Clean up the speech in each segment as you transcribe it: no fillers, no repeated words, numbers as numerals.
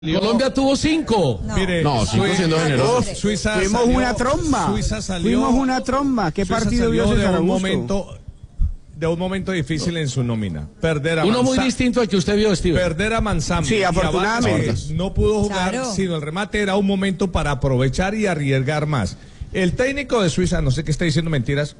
Colombia tuvo 5. No, Mire, no 5 siendo generoso. Suiza Fuimos salió, una tromba. Suiza salió, Fuimos una tromba. ¿Qué Suiza partido vio salió César de un Augusto? momento difícil en su nómina. Perder a Uno muy distinto al que usted vio, Steven. Perder a Manzano. Sí, y a afortunadamente. Vargas, no pudo jugar, Claro. sino el remate era un momento para aprovechar y arriesgar más. El técnico de Suiza, no sé qué está diciendo mentiras,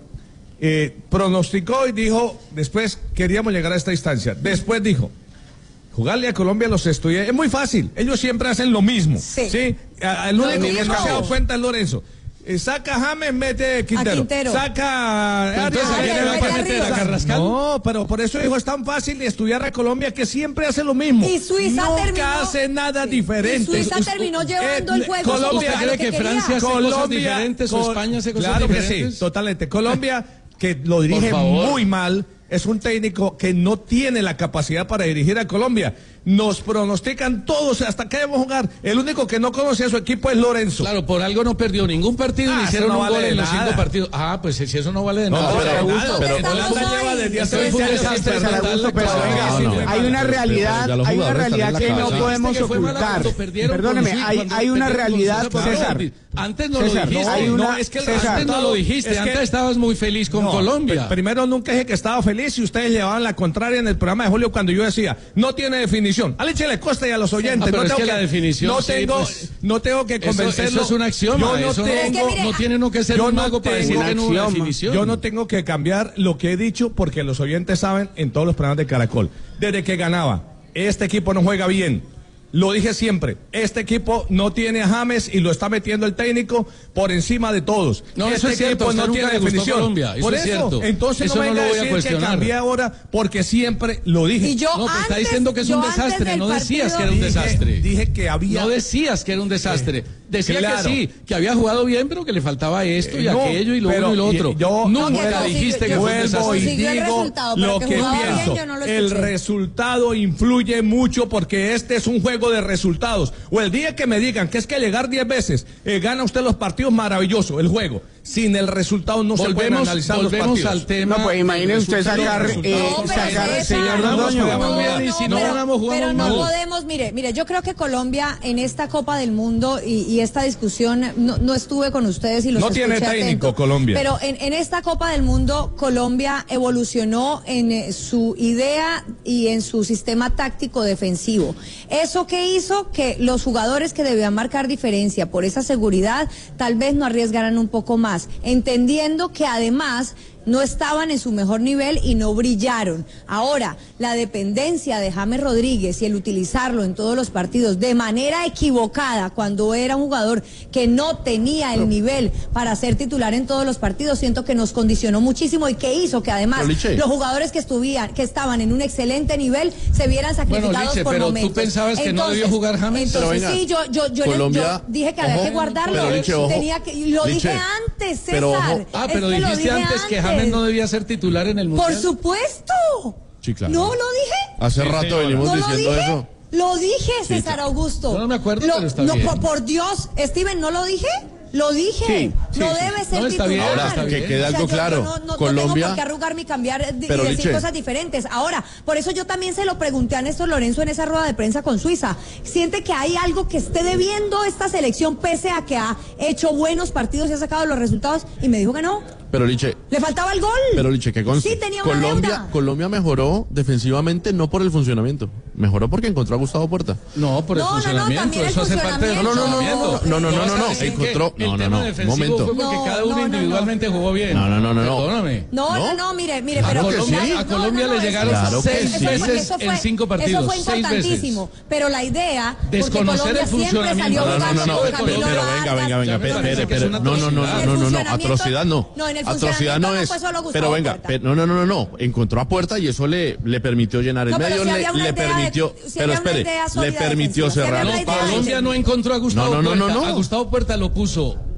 pronosticó y dijo, después queríamos llegar a esta instancia. Después dijo, jugarle a Colombia los estudiantes es muy fácil. Ellos siempre hacen lo mismo. Sí. El único que no se ha dado cuenta es Lorenzo. Saca a James, mete Quintero. Quintero. Saca Entonces, ¿a quién le va a Mete meter? ¿A arriba. Carrascal? No, pero por eso dijo, es tan fácil estudiar a Colombia que siempre hace lo mismo. Y Suiza Nunca terminó- hace nada diferente. Y Suiza terminó llevando el juego. Colombia, ¿Usted cree que Francia hace cosas diferentes o España hace cosas claro diferentes? que sí, totalmente. Colombia, que lo dirige Por favor. muy mal, es un técnico que no tiene la capacidad para dirigir a Colombia. Nos pronostican todos hasta que debemos jugar. El único que no conoce a su equipo es Lorenzo. Claro, por algo no perdió ningún partido ni eso hicieron no un vale gol de en los nada. 5 partidos. Ah, pues si eso no vale de No, nada. pero estamos Holanda hoy? lleva desde hace Eso 20 fue un años desastre sin perder. Augusto, pero Claro, venga, sí, hay una realidad, ya los hay una jugadores están realidad en la que no casa. podemos Que fue mala ocultar. cuando perdieron con Perdóneme, Suiza, hay cuando una perdieron con realidad, Suiza, César. Antes no César, lo dijiste. hay una- es que el César, Antes no lo dijiste. es que- Antes estabas muy feliz con Colombia. Primero nunca dije que estaba feliz y ustedes llevaban la contraria en el programa de Julio cuando yo decía, no tiene definición. A Leche le Costa y a los oyentes. pero no es tengo que la definición, no sí, tengo, pues, no tengo que convencerlo. Eso es un axioma. Yo no Eso tengo, Es que mire, no tiene uno que ser yo un no mago para tengo- decir que no es una axioma. definición. Yo no tengo que cambiar lo que he dicho porque los oyentes saben en todos los programas de Caracol. Desde que ganaba, este equipo no juega bien. Lo dije siempre, este equipo no tiene a James y lo está metiendo el técnico por encima de todos. No, este eso es cierto, equipo a usted no nunca tiene le gustó definición. Colombia, eso por es cierto. entonces Eso no no venga lo a voy a decir que cuestionar. cambié ahora porque siempre lo dije. Y yo No, pero está antes- diciendo que es un yo antes desastre. del No decías partido- que era un desastre. Dije que había... No decías que era un desastre. Decía Claro. que sí, que había jugado bien, pero que le faltaba esto y no, aquello y lo pero uno y lo otro. yo- Nunca No, que dijiste que fue un Vuelvo y desastre. Consiguió el digo resultado, pero lo que que jugaba bien, pienso. yo no lo El escuché. resultado influye mucho porque este es un juego de resultados. O el día que me digan que es que llegar 10 veces gana usted los partidos, maravilloso, el juego. Sin el resultado no se pueden analizar los Volvemos partidos. al tema. No, pues imagine usted Resultados, sacar, resultados. No, pero sacar, César, señor no, Londoño. jugamos bien y si no ganamos, jugamos pero no mal. podemos, mire, yo creo que Colombia en esta Copa del Mundo y esta discusión, no estuve con ustedes y los No tiene escuché técnico, atento, Colombia. pero en esta Copa del Mundo, Colombia evolucionó en su idea y en su sistema táctico defensivo. ¿Eso qué hizo? Que los jugadores que debían marcar diferencia por esa seguridad, tal vez no arriesgaran un poco más, entendiendo que además no estaban en su mejor nivel y no brillaron. Ahora, la dependencia de James Rodríguez y el utilizarlo en todos los partidos de manera equivocada cuando era un jugador que no tenía el nivel para ser titular en todos los partidos, siento que nos condicionó muchísimo y que hizo que además Pero, Liche, los jugadores que estaban en un excelente nivel se vieran sacrificados Liche, por pero tú momentos. pensabas que no debió jugar James. Pero Entonces venga, sí, yo Colombia- dije que había ojo, que guardarlo. pero, Liche, ojo. Tenía que, lo Liche, dije antes, César. pero ojo. Ah, Es pero que lo dijiste dije antes que James no debía ser titular en el Mundial. Por supuesto. Sí, claro. ¿No lo dije? Hace rato señora. venimos ¿No lo diciendo dije? eso. Lo dije, Sí, César claro. Augusto. Yo no me acuerdo, pero está bien. Por Dios, Steven, ¿no lo dije? Lo dije. Sí, no sí, sí. debe ser No, está bien, titular. ahora, está bien. que quede algo claro. Yo no Colombia- tengo por qué arrugarme y cambiar y Pero, decir Liche. cosas diferentes. Ahora, por eso yo también se lo pregunté a Néstor Lorenzo en esa rueda de prensa con Suiza. ¿Siente que hay algo que esté debiendo esta selección pese a que ha hecho buenos partidos y ha sacado los resultados? Y me dijo que no. Pero Liche, Le faltaba el gol. pero Liche, que conste. Sí, tenía una deuda. Colombia mejoró defensivamente no por el funcionamiento. Mejoró porque encontró a Gustavo Puerta. No, por el No, no, no, funcionamiento. también el Eso hace parte del funcionamiento. funcionamiento. No. vas a decir que Encontró- el no, tema un defensivo momento. fue porque No, cada uno no, individualmente jugó bien. No. Perdóname. No, mire, Claro pero que sí. A Colombia le eso- llegaron Claro que 6 sí. veces en 5 partidos. Eso fue 6 veces. importantísimo, pero la idea, porque Desconocer Colombia el siempre funcionamiento. salió No, jugando no, con pero Camilo venga, Vargas. espere. No, atrocidad no. No, en el Atrocidad no funcionamiento es. no fue solo Gustavo Pero venga, Puerta. no. Encontró a Puerta y eso le permitió llenar el No, pero medio, si había una le idea permitió, si pero había una espere, idea le sólida permitió defensiva, si cerrar había los una idea pasos. Colombia no encontró a Gustavo No. Puerta. A Gustavo Puerta lo puso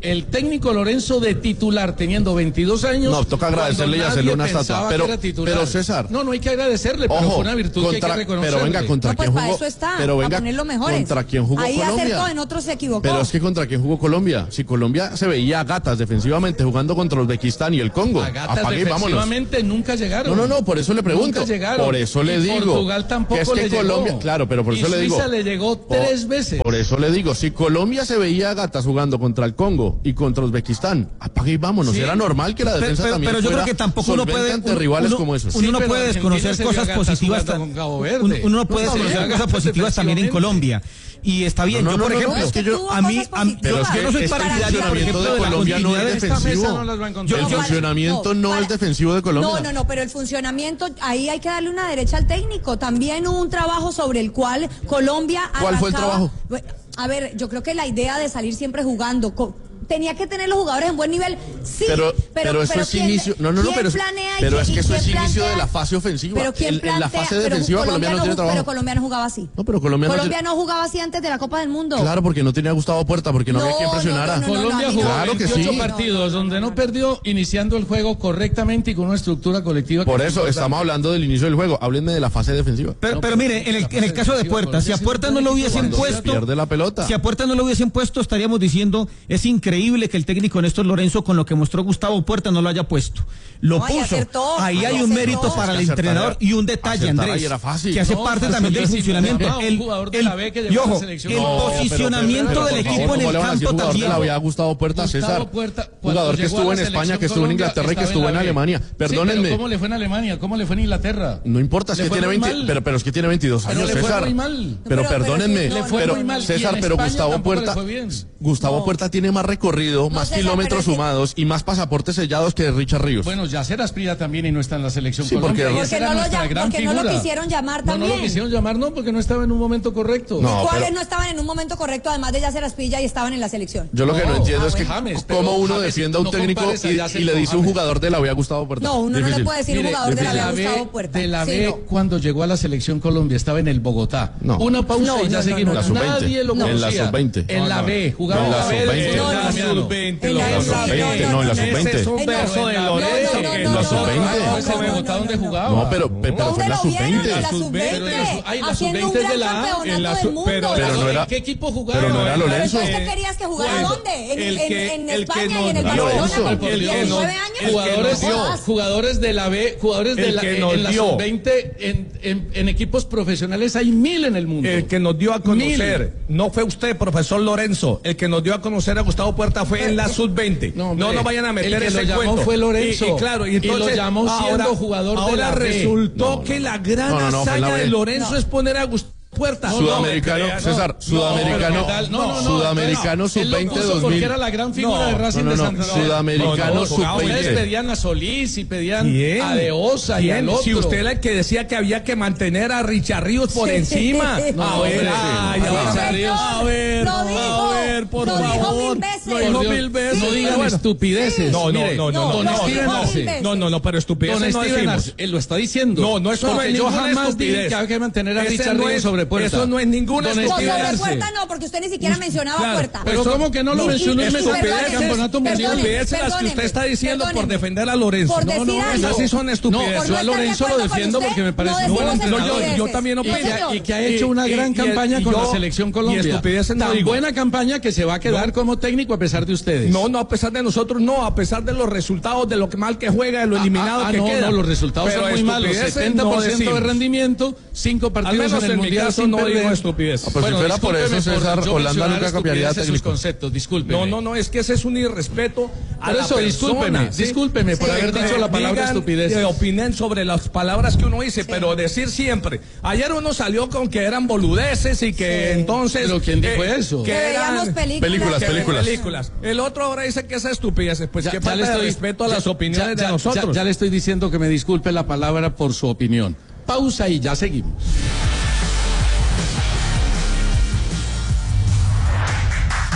el técnico Lorenzo de titular teniendo 22 años. No, toca agradecerle y cuando hacerle nadie una estatua. pensaba que era titular. Pero César. No hay que agradecerle, pero fue una virtud que hay que reconocerle. Pero venga, ¿contra No, pues quién para jugó? eso está, Pero venga, para poner los mejores. ¿contra quién jugó Ahí Colombia? acertó, en otros se equivocó. Pero es que ¿contra quién jugó Colombia? Si Colombia se veía a gatas defensivamente jugando contra Uzbekistán y el Congo. A gatas Apague y vámonos. defensivamente nunca llegaron. No, por eso le pregunto. Nunca llegaron. Por eso le Y digo. Portugal tampoco que es que le llegó. Colombia, claro, pero por eso le digo. Suiza le llegó 3 veces. Por eso le digo, si Colombia se veía a gatas jugando contra el Congo y contra Uzbekistán, apague y vámonos. Sí. Era normal que la defensa también pero yo fuera creo que tampoco uno solvente puede ante rivales uno- como esos. Uno no Sí, puede pero Argentina desconocer se vio cosas a gatas positivas. jugando con Cabo Verde. Uno no puede No, desconocer no, cosas gatas positivas también en defensivamente. Colombia. Y está bien, No, yo por no, ejemplo, es que yo- a mí, Pero es yo que no soy este partidario, por funcionamiento ejemplo, de la Colombia no continuidad es de- Esta mesa defensivo. no las va a encontrar. El funcionamiento no es defensivo de Colombia. No, pero el funcionamiento, ahí hay que darle una derecha al técnico. También hubo un trabajo sobre el cual Colombia ¿Cuál fue el arrancaba- trabajo? A ver, yo creo que la idea de salir siempre jugando, tenía que tener los jugadores en buen nivel, sí. Pero eso es ¿quién- inicio. No, quién pero, planea y pero quién- es que y eso es quién inicio de plantea? la fase ofensiva. Pero quién En la plantea- fase pero defensiva Colombia no tiene trabajo. Pero Colombia no jugaba así. No, pero Colombia no jugaba así antes de la Copa del Mundo. Claro, porque no tenía a Gustavo Puerta, porque no, había No, quien presionara. no, Colombia a mí jugó no. Claro que 28 sí. partidos donde no perdió, iniciando el juego correctamente y con una estructura colectiva. Por que eso estamos hablando del inicio del juego. Háblenme de la fase defensiva. Pero mire, en el caso de Puerta, si a Puerta no lo hubiesen Cuando se puesto, pierde la pelota. si a Puerta no lo hubiesen puesto, estaríamos diciendo, es increíble que el técnico Néstor Lorenzo, con lo que mostró Gustavo Puerta, no lo haya puesto. Lo No, y puso. acertó, Ahí y hay un acertó. mérito para el Es que entrenador acertar- y un detalle, acertar Andrés, ahí era fácil. que hace No, parte también del facilísimo. funcionamiento. Un jugador de la B que llegó Y a la ojo, selección. el No, posicionamiento pero, del por equipo favor, en ¿cómo el le van a decir campo jugador de la también. vida a Gustavo Puerta, Gustavo César? Puerta, cuando Jugador que llegó a estuvo la en España, selección que estuvo en Colombia, Inglaterra y que estaba estuvo en la B. Alemania. Sí, Perdónenme. pero ¿cómo le fue en Alemania? ¿Cómo le fue en Inglaterra? No importa, es Le que fue tiene muy 20, mal. pero es que tiene 22 Pero años, le fue César. muy mal. Pero perdónenme, le fue pero muy mal. César, Y en pero España Gustavo tampoco le Puerta, fue bien. Gustavo No. Puerta tiene más recorrido, más César, kilómetros pero es que- sumados y más pasaportes sellados que Richard Ríos. Bueno, Yacer Asprilla también y no está en la selección Sí, Colombia. porque- y esa Porque era no lo nuestra llam- gran porque no lo figura. quisieron llamar No también. lo quisieron llamar, no, porque no estaba en un momento correcto. No, ¿Cuáles pero- no estaban en un momento correcto, además de Yacer Aspilla, y estaban en la selección? Yo lo que no entiendo es que James, pero cómo uno James, defiende a un no técnico compares a Yacer y le con dice a un James. jugador de la vida a Gustavo Puerta. No, uno no le Difícil. puede decir un Mire, jugador de la de B a la Gustavo B, Puerta. de la Sí, B, no. cuando llegó a la selección Colombia, estaba en el Bogotá. No. Una pausa No, y ya no, seguimos. no, no, no. Nadie lo En la conocía. sub-20. En la B, jugaba En la en la B. sub-20. del No, no, Damiano. sub-20, En la los sub-20, no, en la sub-20. Ese es un En la- verso de no, Lorenzo. no, que no, En la no, sub-20. no, Ese Bogotá donde jugaba. No, pero fue en ¿Dónde la lo vieron? En sub-20. la sub-20. Ay, la Haciendo un sub-20 es de gran la A, campeonato en la del sub- mundo. pero no era- ¿En qué equipo jugaba? pero no era Pero Lorenzo. entonces, ¿qué querías que jugara? Bueno, ¿Dónde? el que- En el que España nos y en el dio- Barcelona Lorenzo, con el que 19 nos- años. el que nos dio- Jugadores de la B, jugadores de El la, que nos en la dio. sub-20, en equipos profesionales hay 1000 en el mundo. El que nos dio a conocer, no fue usted, profesor Lorenzo, el que nos dio a conocer a Gustavo Puerta fue en la sub-20. No, No, hombre, nos vayan a meter el que ese lo llamó cuento. fue Lorenzo. Y claro, y Y lo entonces llamó siendo jugador de ahora la B. resultó que la gran No, fue hazaña la B. de Lorenzo es poner a Gustavo Puerta. Sudamericano, César, sudamericano, sudamericano sub-20 porque 2000. era la gran figura de Racing de Santander. Sudamericano Ustedes sub-20. pedían a Solís y pedían ¿Quién? a De Osa y ¿Quién? al otro. Si usted era el que decía que había que mantener a Richard Ríos por encima. No, A ver, hombre, ay, sí. a Richard ver, Ríos. a ver, Lo dijo. a ver, por Lo dijo favor. 1000 veces. Lo Por dijo Dios, 1000 veces. no digan Bueno. estupideces. No, Mire, no, don no, Steven no, Arce. no, pero estupideces Don no Steven decimos. Arce, él lo está diciendo. No, no, eso no porque es yo ninguna jamás dije estupidez. que hay que mantener a Ese Richard no Ríos es- sobre Puerta. eso no es ninguna Don Pues estupidez. Steven sobre Arce. Puerta no, porque usted ni siquiera mencionaba Claro, Puerta. Pero ¿cómo que no lo mencionó en perdóneme, el campeonato mundial? Estupideces las que usted está diciendo por defender a Lorenzo. Por decir algo. esas sí son No, estupideces. yo a Lorenzo lo defiendo porque me parece un buen entrenador. yo también opino. Y que ha hecho una gran campaña con la selección Colombia. Y estupideces no Tan digo. buena campaña que se va a quedar como técnico a pesar de ustedes. No, a pesar de nosotros, no, a pesar de los resultados, de lo que mal que juega, de lo eliminado que no, queda. no, los resultados Pero son muy malos. estupideces 70% no de decimos. rendimiento, 5 Al partidos menos en el en mi Mundial caso sin no digo perder. estupidez. Pues si fuera por eso, discúlpeme César, yo Holanda mencionar nunca cambiaría de estupideces, sus técnico. conceptos, discúlpeme. No, es que ese es un irrespeto a Por la eso, persona. discúlpeme por haber dicho la palabra Digan, estupidez. opinen sobre las palabras que uno dice, pero decir siempre. Ayer uno salió con que eran boludeces y que entonces... ¿Pero quién dijo eso? Que veíamos películas. Películas. El otro ahora dice que esa estupidez. Pues que falta de respeto a las opiniones de nosotros. Ya le estoy diciendo que me disculpe la palabra por su opinión. Pausa y ya seguimos.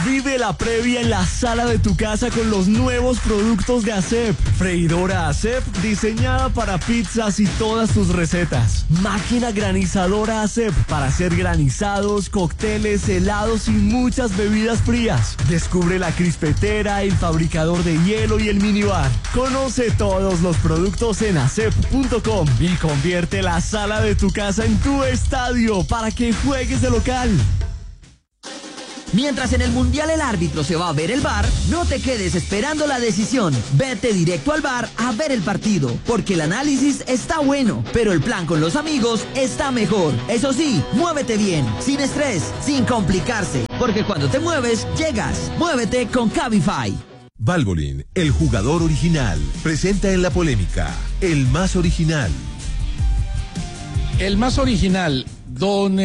Vive la previa en la sala de tu casa con los nuevos productos de ASEP. Freidora ASEP diseñada para pizzas y todas tus recetas. Máquina granizadora ASEP para hacer granizados, cócteles, helados y muchas bebidas frías. Descubre la crispetera, el fabricador de hielo y el minibar. Conoce todos los productos en asep.com y convierte la sala de tu casa en tu estadio para que juegues de local. Mientras en el Mundial el árbitro se va a ver el VAR, no te quedes esperando la decisión. Vete directo al VAR a ver el partido, porque el análisis está bueno, pero el plan con los amigos está mejor. Eso sí, muévete bien, sin estrés, sin complicarse, porque cuando te mueves, llegas. Muévete con Cabify. Valvoline, el jugador original, presenta en la polémica, el más original. El más original, don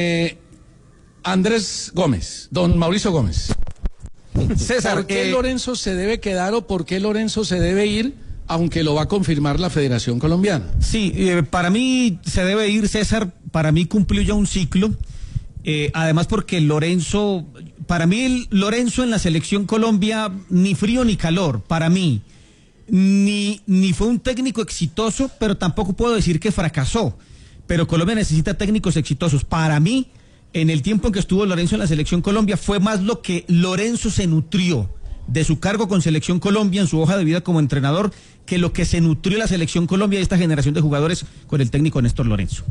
Andrés Gómez, don Mauricio Gómez. César, ¿Por qué Lorenzo se debe quedar o por qué Lorenzo se debe ir, aunque lo va a confirmar la Federación Colombiana? Sí, para mí se debe ir, César. Para mí cumplió ya un ciclo. Además porque Lorenzo, para mí Lorenzo en la selección Colombia, ni frío ni calor, para mí. Ni fue un técnico exitoso, pero tampoco puedo decir que fracasó. Pero Colombia necesita técnicos exitosos. Para mí, en el tiempo en que estuvo Lorenzo en la Selección Colombia, fue más lo que Lorenzo se nutrió de su cargo con Selección Colombia en su hoja de vida como entrenador, que lo que se nutrió la Selección Colombia y esta generación de jugadores con el técnico Néstor Lorenzo.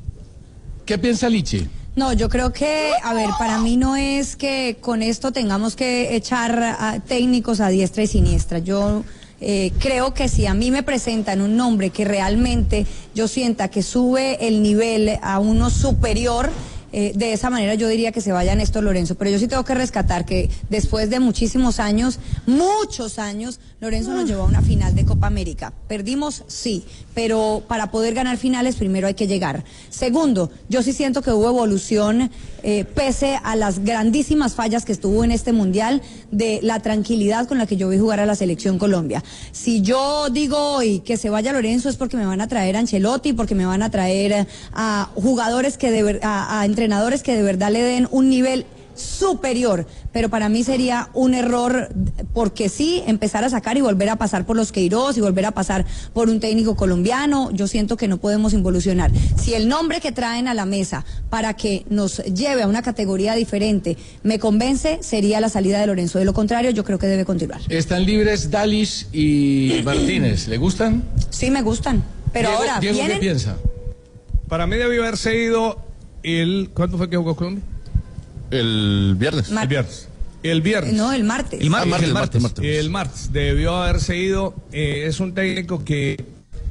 ¿Qué piensa Lichi? No, yo creo que, a ver, para mí no es que con esto tengamos que echar a técnicos a diestra y siniestra. Yo creo que si a mí me presentan un nombre que realmente yo sienta que sube el nivel a uno superior, de esa manera yo diría que se vaya Néstor Lorenzo, pero yo sí tengo que rescatar que después de muchísimos años, muchos años, Lorenzo nos llevó a una final de Copa América. Perdimos, sí, pero para poder ganar finales primero hay que llegar. Segundo, yo sí siento que hubo evolución, pese a las grandísimas fallas que estuvo en este mundial, de la tranquilidad con la que yo vi jugar a la Selección Colombia. Si yo digo hoy que se vaya Lorenzo es porque me van a traer a Ancelotti, porque me van a traer a jugadores que a entrenadores que de verdad le den un nivel superior, pero para mí sería un error, porque sí, empezar a sacar y volver a pasar por los Queiroz y volver a pasar por un técnico colombiano. Yo siento que no podemos involucionar. Si el nombre que traen a la mesa para que nos lleve a una categoría diferente me convence, sería la salida de Lorenzo. De lo contrario, yo creo que debe continuar. Están libres Dalis y Martínez. ¿Le gustan? Sí, me gustan, pero Diego, ahora Diego, ¿vienen? ¿qué piensa? Para mí debió haberse ido ¿cuándo fue que jugó Colombia? El viernes. El viernes. El viernes. No, el martes. El martes. El martes debió haberse ido. Es un técnico que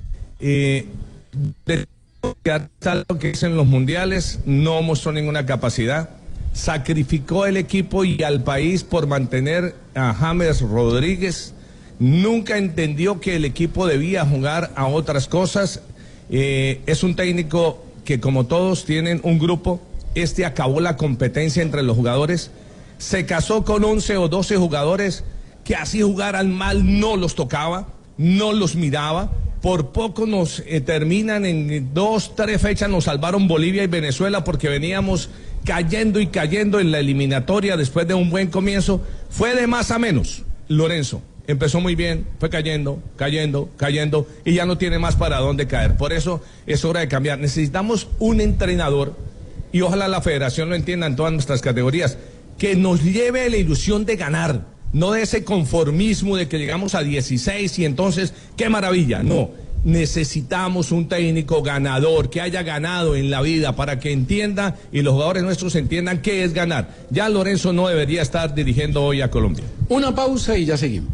tal lo que es en los mundiales, no mostró ninguna capacidad. Sacrificó el equipo y al país por mantener a James Rodríguez. Nunca entendió que el equipo debía jugar a otras cosas. Es un técnico que, como todos, tienen un grupo. Acabó la competencia entre los jugadores, se casó con 11 o 12 jugadores que así jugaran mal no los tocaba, no los miraba. Por poco nos terminan en 2, 3 fechas, nos salvaron Bolivia y Venezuela porque veníamos cayendo y cayendo en la eliminatoria después de un buen comienzo. Fue de más a menos. Lorenzo empezó muy bien, fue cayendo y ya no tiene más para dónde caer. Por eso es hora de cambiar. Necesitamos un entrenador, y ojalá la federación lo entienda en todas nuestras categorías, que nos lleve la ilusión de ganar, no de ese conformismo de que llegamos a 16 y entonces, ¡qué maravilla! No, necesitamos un técnico ganador, que haya ganado en la vida, para que entienda y los jugadores nuestros entiendan qué es ganar. Ya Lorenzo no debería estar dirigiendo hoy a Colombia. Una pausa y ya seguimos.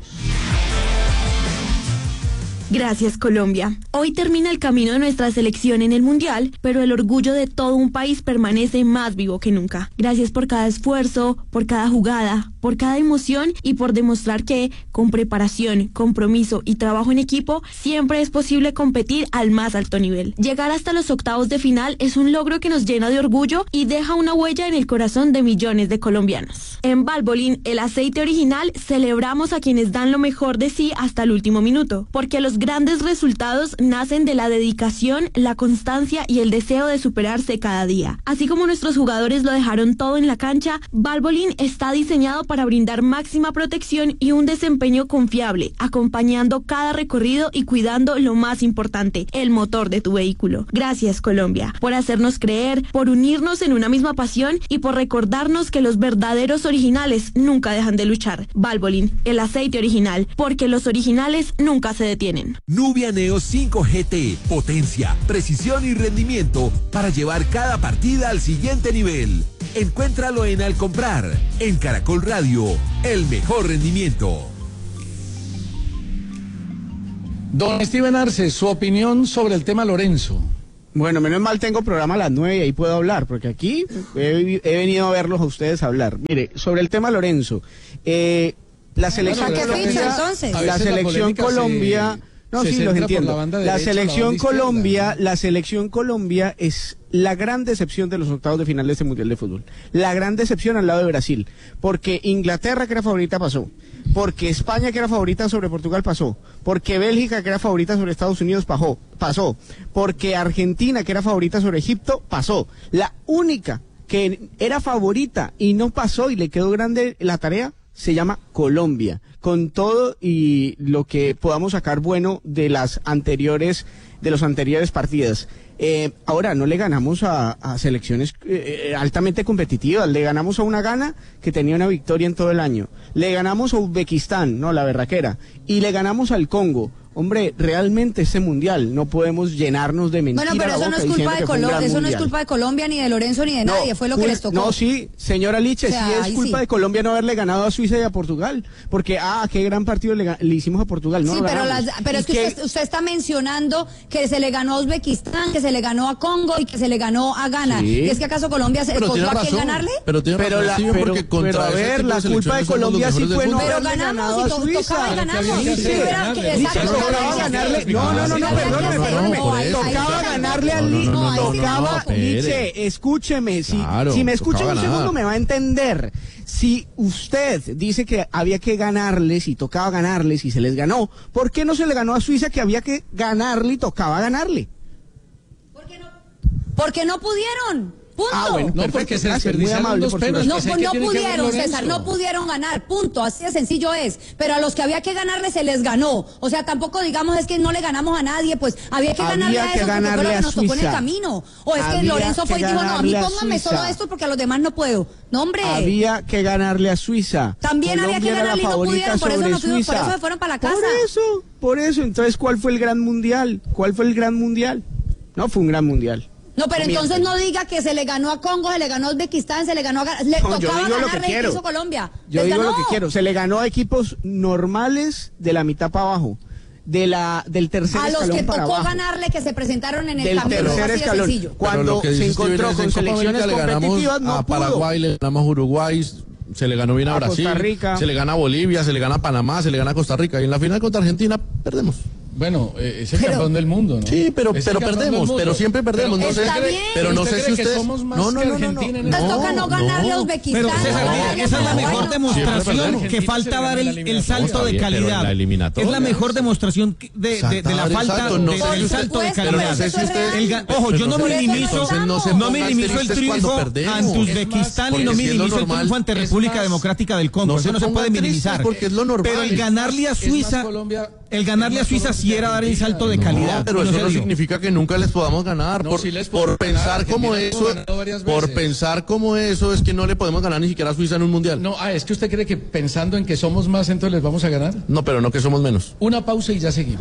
Gracias, Colombia. Hoy termina el camino de nuestra selección en el Mundial, pero el orgullo de todo un país permanece más vivo que nunca. Gracias por cada esfuerzo, por cada jugada, por cada emoción y por demostrar que, con preparación, compromiso y trabajo en equipo, siempre es posible competir al más alto nivel. Llegar hasta los octavos de final es un logro que nos llena de orgullo y deja una huella en el corazón de millones de colombianos. En Valvoline, el aceite original, celebramos a quienes dan lo mejor de sí hasta el último minuto, porque los Los grandes resultados nacen de la dedicación, la constancia y el deseo de superarse cada día. Así como nuestros jugadores lo dejaron todo en la cancha, Valvoline está diseñado para brindar máxima protección y un desempeño confiable, acompañando cada recorrido y cuidando lo más importante, el motor de tu vehículo. Gracias, Colombia, por hacernos creer, por unirnos en una misma pasión y por recordarnos que los verdaderos originales nunca dejan de luchar. Valvoline, el aceite original, porque los originales nunca se detienen. Nubia Neo 5 GT, potencia, precisión y rendimiento para llevar cada partida al siguiente nivel. Encuéntralo en Al Comprar, en Caracol Radio, el mejor rendimiento. Don Steven Arce, su opinión sobre el tema Lorenzo. Bueno, menos mal tengo programa a las 9 y ahí puedo hablar, porque aquí he venido a verlos a ustedes hablar. Mire, sobre el tema Lorenzo, la selección Colombia, la selección Colombia, no, sí, los entiendo. La selección Colombia es la gran decepción de los octavos de final de este Mundial de Fútbol. La gran decepción al lado de Brasil, porque Inglaterra, que era favorita, pasó. Porque España, que era favorita sobre Portugal, pasó. Porque Bélgica, que era favorita sobre Estados Unidos, pasó. Porque Argentina, que era favorita sobre Egipto, pasó. La única que era favorita y no pasó y le quedó grande la tarea se llama Colombia, con todo y lo que podamos sacar bueno de los anteriores partidas. Ahora no le ganamos a selecciones altamente competitivas, le ganamos a una Ghana que tenía una victoria en todo el año, le ganamos a Uzbekistán, no, la berraquera, y le ganamos al Congo. Hombre, realmente ese mundial no podemos llenarnos de mentiras. Bueno, pero eso no es culpa de Colombia, eso no es culpa de Colombia, ni de Lorenzo, ni de nadie, fue lo que les tocó. No, sí, señora Liche, o sea, sí es culpa de Colombia no haberle ganado a Suiza y a Portugal, porque, qué gran partido le hicimos a Portugal, ¿no? Sí, pero es que usted está mencionando que se le ganó a Uzbekistán, que se le ganó a Congo y que se le ganó a Ghana. Sí. ¿Y es que acaso Colombia se costó a quién ganarle? Pero a ver, la culpa de Colombia sí fue no haberle ganado a Suiza. Tocaba y ganamos. Perdóneme. Tocaba ganarle al Liche, escúcheme, si me escucha un segundo me va a entender. Si usted dice que había que ganarles y tocaba ganarles y se les ganó, ¿por qué no se le ganó a Suiza que había que ganarle y tocaba ganarle? Porque no pudieron. Punto. Bueno, no, porque se desperdiciaron dos pelos. No pudieron, César, no pudieron ganar, punto, así de sencillo es. Pero a los que había que ganarle se les ganó. O sea, tampoco digamos es que no le ganamos a nadie, pues había que ganarle a eso porque fue lo que nos tocó en el camino. O es que Lorenzo fue y dijo, no, a mí pónganme solo esto porque a los demás no puedo. No, hombre. Había que ganarle a Suiza. También había que ganarle y no pudieron, por eso se fueron para la casa. Por eso, entonces, ¿cuál fue el gran mundial? No fue un gran mundial. No, pero entonces no diga que se le ganó a Congo, se le ganó a Uzbekistán, se le ganó a... Le tocaba ganarle y hizo Colombia. Yo digo lo que quiero. Se le ganó a equipos normales de la mitad para abajo. Del tercer escalón para abajo. A los que tocó ganarle, que se presentaron en el camino. Del tercer escalón. Cuando se encontró con selecciones competitivas, no pudo. A Paraguay le ganamos a Uruguay, se le ganó bien a Brasil, Costa Rica, se le gana a Bolivia, se le gana a Panamá, se le gana a Costa Rica. Y en la final contra Argentina perdemos. Bueno, es el campeón del mundo, ¿no? Sí, pero perdemos, pero siempre perdemos. No sé, pero no sé si usted... somos más que Argentina. Nos toca no ganarle a Uzbekistán. Pero César, esa es la mejor demostración que falta dar el salto de calidad. Es la mejor demostración de la falta del salto de calidad. Ojo, yo no minimizo el triunfo ante Uzbekistán y no minimizo el triunfo ante República Democrática del Congo. Eso no se puede minimizar. Pero el ganarle a Suiza sí era dar el salto de calidad. Pero eso no significa que nunca les podamos ganar. Por pensar como eso es que no le podemos ganar ni siquiera a Suiza en un mundial. No, es que usted cree que pensando en que somos más entonces les vamos a ganar. No, pero no que somos menos. Una pausa y ya seguimos.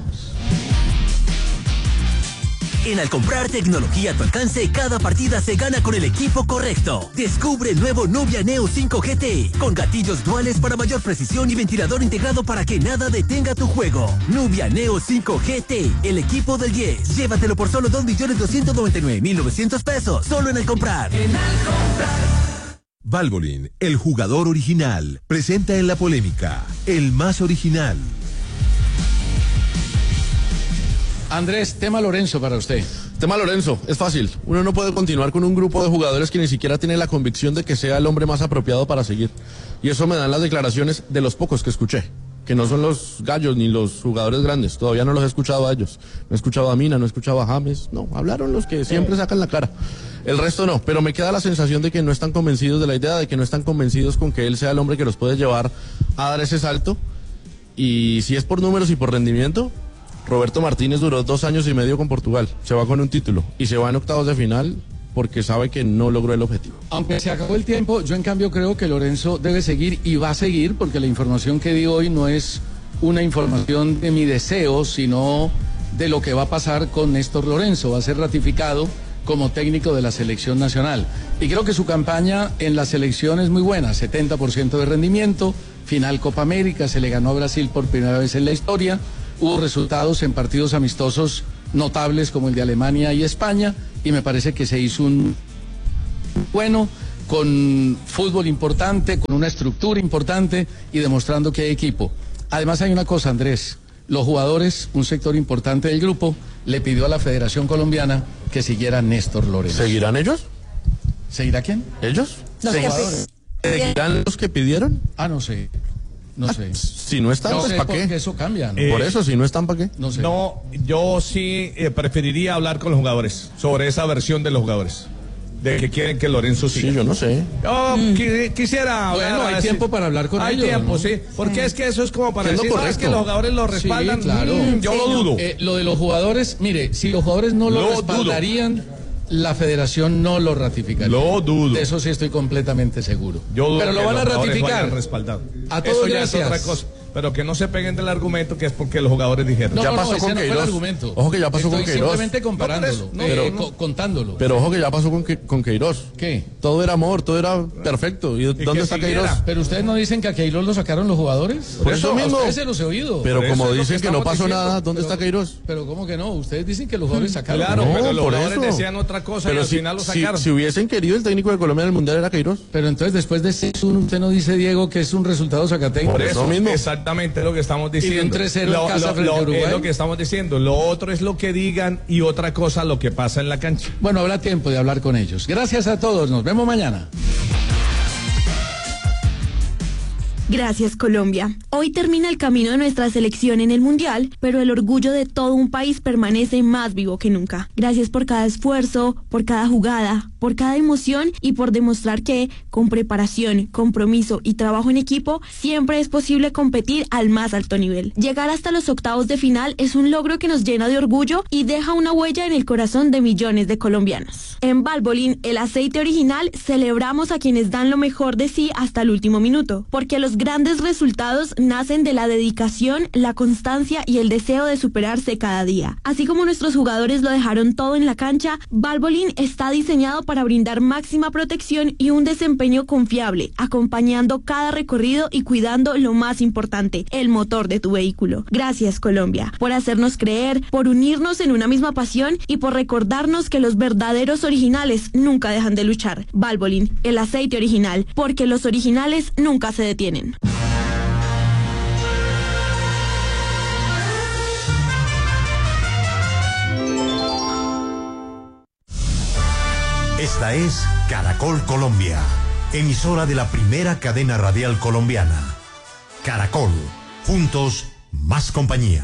En Al Comprar tecnología a tu alcance, cada partida se gana con el equipo correcto. Descubre el nuevo Nubia Neo 5 GT, con gatillos duales para mayor precisión y ventilador integrado para que nada detenga tu juego. Nubia Neo 5 GT, el equipo del 10. Llévatelo por solo 2.299.900 pesos, solo en Al Comprar. Valvoline, el jugador original, presenta en la polémica, el más original. Andrés, tema Lorenzo para usted. Tema Lorenzo, es fácil. Uno no puede continuar con un grupo de jugadores que ni siquiera tiene la convicción de que sea el hombre más apropiado para seguir. Y eso me dan las declaraciones de los pocos que escuché. que no son los gallos ni los jugadores grandes. Todavía no los he escuchado a ellos. No he escuchado a Mina, no he escuchado a James. No, hablaron los que siempre sacan la cara. El resto no, pero me queda la sensación de que no están convencidos de la idea, de que no están convencidos con que él sea el hombre que los puede llevar a dar ese salto. Y si es por números y por rendimiento, Roberto Martínez duró 2 años y medio con Portugal. Se va con un título y se va en octavos de final porque sabe que no logró el objetivo. Aunque se acabó el tiempo, yo en cambio creo que Lorenzo debe seguir y va a seguir, porque la información que di hoy no es una información de mi deseo, sino de lo que va a pasar con Néstor Lorenzo. Va a ser ratificado como técnico de la selección nacional. Y creo que su campaña en la selección es muy buena, 70% de rendimiento, final Copa América, se le ganó a Brasil por primera vez en la historia, hubo resultados en partidos amistosos notables como el de Alemania y España, y me parece que se hizo un bueno, con fútbol importante, con una estructura importante y demostrando que hay equipo. Además hay una cosa, Andrés, los jugadores, un sector importante del grupo, le pidió a la Federación Colombiana que siguiera Néstor Lorenzo. ¿Seguirán ellos? ¿Seguirá quién? ¿Ellos? ¿Seguirán los que pidieron? Ah, no sé. No sé. Si no están, pues ¿para qué? Porque eso cambia, ¿no? Por eso, si no están, ¿para qué? No sé. No, yo sí preferiría hablar con los jugadores sobre esa versión de los jugadores. De que quieren que Lorenzo siga. Sí, yo no sé. Yo quisiera hablar. Bueno, hay tiempo para hablar con ellos. Hay tiempo, ¿no? Sí. Porque es que eso es como para decir, es que los jugadores lo respaldan. Sí, claro. Yo lo dudo. Lo de los jugadores, mire, si los jugadores no lo respaldarían, la Federación no lo ratificaría. Lo dudo. De eso sí estoy completamente seguro. Yo dudo. Pero lo van a ratificar. A todos eso ya gracias. Es otra cosa. Pero que no se peguen del argumento que es porque los jugadores dijeron. No, ya no, pasó no, con Queiroz. Ojo que ya pasó con Queiroz. Simplemente comparándolo, contándolo. Pero ojo que ya pasó con Queiroz. ¿Qué? Todo era amor, todo era perfecto. ¿Y dónde está Queiroz? Pero ustedes no dicen que a Queiroz lo sacaron los jugadores. Por eso mismo. Ustedes se los he oído. Pero como dicen que no pasó nada, ¿dónde está Queiroz? Pero ¿cómo que no? Ustedes dicen que los jugadores sacaron. Claro, pero los jugadores decían otra cosa y al final lo sacaron. Si hubiesen querido, el técnico de Colombia en el Mundial era Queiroz. Pero entonces después de 6-1, usted no dice, Diego, que es un resultado zacateco. Por eso mismo. Exactamente lo que estamos diciendo. Es lo que estamos diciendo. Lo otro es lo que digan y otra cosa lo que pasa en la cancha. Bueno, habrá tiempo de hablar con ellos. Gracias a todos. Nos vemos mañana. Gracias, Colombia. Hoy termina el camino de nuestra selección en el Mundial, pero el orgullo de todo un país permanece más vivo que nunca. Gracias por cada esfuerzo, por cada jugada, por cada emoción y por demostrar que, con preparación, compromiso y trabajo en equipo, siempre es posible competir al más alto nivel. Llegar hasta los octavos de final es un logro que nos llena de orgullo y deja una huella en el corazón de millones de colombianos. En Valvoline, el aceite original, celebramos a quienes dan lo mejor de sí hasta el último minuto, porque los grandes resultados nacen de la dedicación, la constancia y el deseo de superarse cada día. Así como nuestros jugadores lo dejaron todo en la cancha, Valvoline está diseñado para brindar máxima protección y un desempeño confiable, acompañando cada recorrido y cuidando lo más importante, el motor de tu vehículo. Gracias, Colombia, por hacernos creer, por unirnos en una misma pasión y por recordarnos que los verdaderos originales nunca dejan de luchar. Valvoline, el aceite original, porque los originales nunca se detienen. Esta es Caracol Colombia, emisora de la primera cadena radial colombiana. Caracol, juntos, más compañía.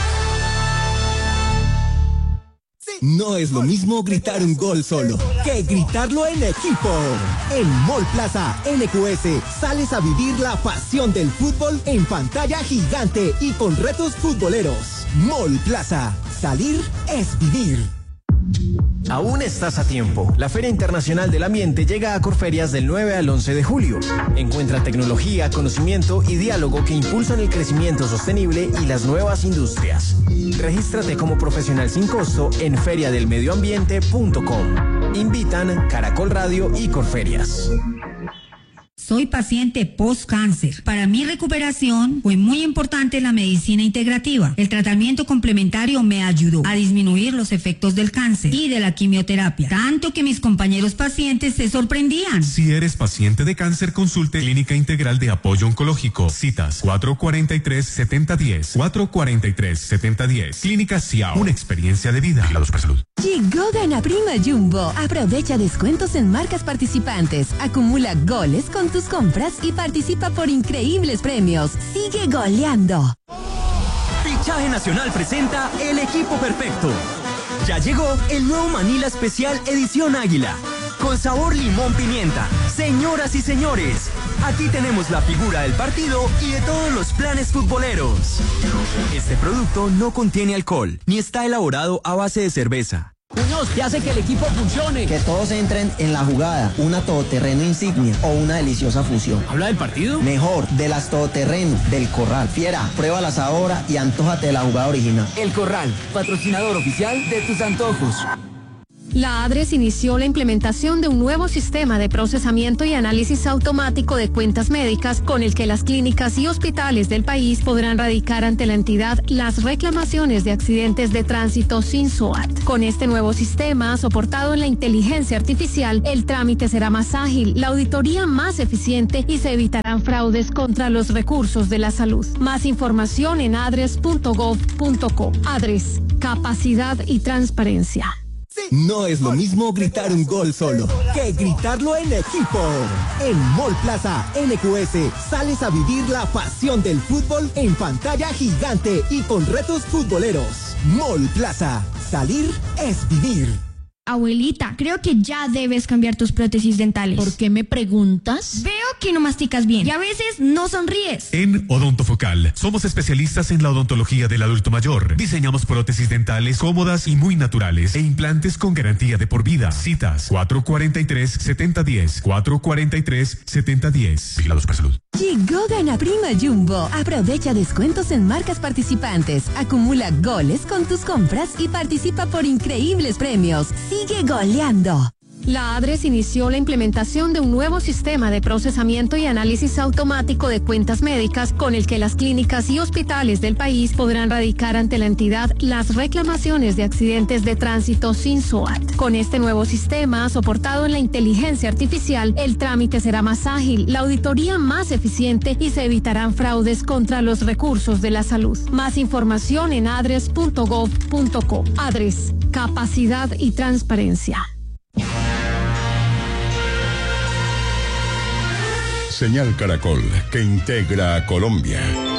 No es lo mismo gritar un gol solo que gritarlo en equipo. En Mall Plaza NQS sales a vivir la pasión del fútbol en pantalla gigante y con retos futboleros. Mall Plaza, salir es vivir. Aún estás a tiempo. La Feria Internacional del Ambiente llega a Corferias del 9 al 11 de julio. Encuentra tecnología, conocimiento y diálogo que impulsan el crecimiento sostenible y las nuevas industrias. Regístrate como profesional sin costo en feriadelmedioambiente.com. Invitan Caracol Radio y Corferias. Soy paciente post-cáncer. Para mi recuperación fue muy importante la medicina integrativa. El tratamiento complementario me ayudó a disminuir los efectos del cáncer y de la quimioterapia, tanto que mis compañeros pacientes se sorprendían. Si eres paciente de cáncer, consulte Clínica Integral de Apoyo Oncológico. Citas 443-7010. 443-7010. Clínica Ciao. Una experiencia de vida. Vigilados por salud. Llegó Gana Prima Jumbo. Aprovecha descuentos en marcas participantes. Acumula goles con tus tus compras y participa por increíbles premios. Sigue goleando. Fichaje Nacional presenta El Equipo Perfecto. Ya llegó el nuevo Manila Especial Edición Águila, con sabor limón pimienta. Señoras y señores, aquí tenemos la figura del partido y de todos los planes futboleros. Este producto no contiene alcohol, ni está elaborado a base de cerveza. Muñoz, ¿qué hace que el equipo funcione? Que todos entren en la jugada, una todoterreno insignia o una deliciosa fusión. ¿Habla del partido? Mejor, de las todoterreno, del Corral. Fiera, pruébalas ahora y antójate de la jugada original. El Corral, patrocinador oficial de tus antojos. La ADRES inició la implementación de un nuevo sistema de procesamiento y análisis automático de cuentas médicas con el que las clínicas y hospitales del país podrán radicar ante la entidad las reclamaciones de accidentes de tránsito sin SOAT. Con este nuevo sistema, soportado en la inteligencia artificial, el trámite será más ágil, la auditoría más eficiente y se evitarán fraudes contra los recursos de la salud. Más información en adres.gov.co. ADRES, capacidad y transparencia. No es lo mismo gritar un gol solo que gritarlo en equipo. En Mall Plaza NQS sales a vivir la pasión del fútbol en pantalla gigante y con retos futboleros. Mall Plaza, salir es vivir. Abuelita, creo que ya debes cambiar tus prótesis dentales. ¿Por qué me preguntas? Veo que no masticas bien y a veces no sonríes. En Odontofocal somos especialistas en la odontología del adulto mayor. Diseñamos prótesis dentales cómodas y muy naturales e implantes con garantía de por vida. Citas 443-7010, 443-7010. Vigilados por salud. Llegó Gana Prima Jumbo. Aprovecha descuentos en marcas participantes. Acumula goles con tus compras y participa por increíbles premios. Sigue goleando. La ADRES inició la implementación de un nuevo sistema de procesamiento y análisis automático de cuentas médicas con el que las clínicas y hospitales del país podrán radicar ante la entidad las reclamaciones de accidentes de tránsito sin SOAT. Con este nuevo sistema, soportado en la inteligencia artificial, el trámite será más ágil, la auditoría más eficiente y se evitarán fraudes contra los recursos de la salud. Más información en adres.gov.co. ADRES, capacidad y transparencia. Señal Caracol, que integra a Colombia.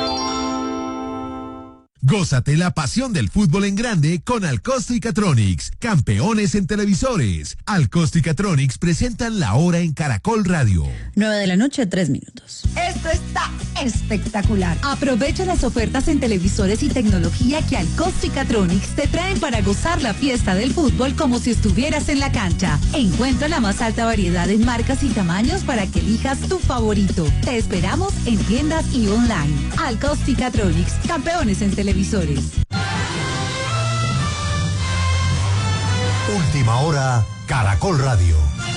Gózate la pasión del fútbol en grande con Alcosto y Catronics, campeones en televisores. Alcosto y Catronics presentan La Hora en Caracol Radio. 9:03 p.m. Esto está espectacular. Aprovecha las ofertas en televisores y tecnología que Alcosto y Catronics te traen para gozar la fiesta del fútbol como si estuvieras en la cancha. Encuentra la más alta variedad en marcas y tamaños para que elijas tu favorito. Te esperamos en tiendas y online. Alcosto y Catronics, campeones en televisores. Última hora, Caracol Radio.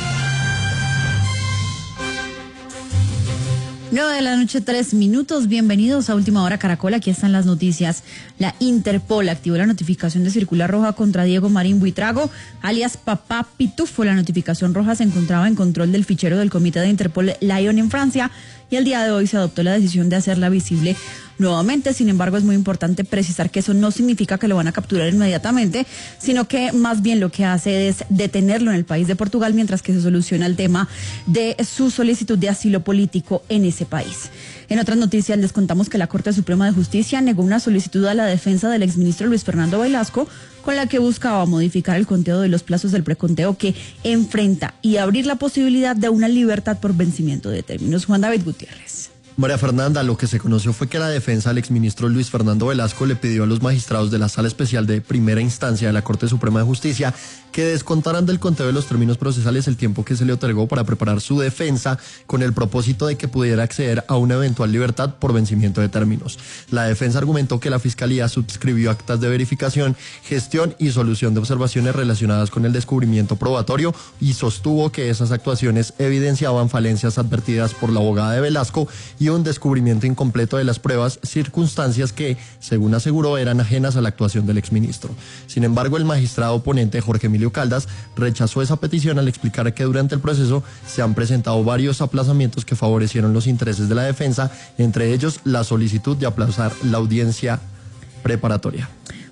9:03 p.m. Bienvenidos a Última Hora Caracol. Aquí están las noticias. La Interpol activó la notificación de circular roja contra Diego Marín Buitrago, alias Papá Pitufo. La notificación roja se encontraba en control del fichero del comité de Interpol Lyon en Francia y el día de hoy se adoptó la decisión de hacerla visible nuevamente. Sin embargo, es muy importante precisar que eso no significa que lo van a capturar inmediatamente, sino que más bien lo que hace es detenerlo en el país de Portugal mientras que se soluciona el tema de su solicitud de asilo político en ese país. En otras noticias les contamos que la Corte Suprema de Justicia negó una solicitud a la defensa del exministro Luis Fernando Velasco con la que buscaba modificar el conteo de los plazos del preconteo que enfrenta y abrir la posibilidad de una libertad por vencimiento de términos. Juan David Gutiérrez. María Fernanda, lo que se conoció fue que la defensa del exministro Luis Fernando Velasco le pidió a los magistrados de la Sala Especial de Primera Instancia de la Corte Suprema de Justicia que descontaran del conteo de los términos procesales el tiempo que se le otorgó para preparar su defensa con el propósito de que pudiera acceder a una eventual libertad por vencimiento de términos. La defensa argumentó que la Fiscalía suscribió actas de verificación, gestión y solución de observaciones relacionadas con el descubrimiento probatorio y sostuvo que esas actuaciones evidenciaban falencias advertidas por la abogada de Velasco y un descubrimiento incompleto de las pruebas, circunstancias que, según aseguró, eran ajenas a la actuación del exministro. Sin embargo, el magistrado oponente Jorge Emilio Caldas rechazó esa petición al explicar que durante el proceso se han presentado varios aplazamientos que favorecieron los intereses de la defensa, entre ellos la solicitud de aplazar la audiencia preparatoria.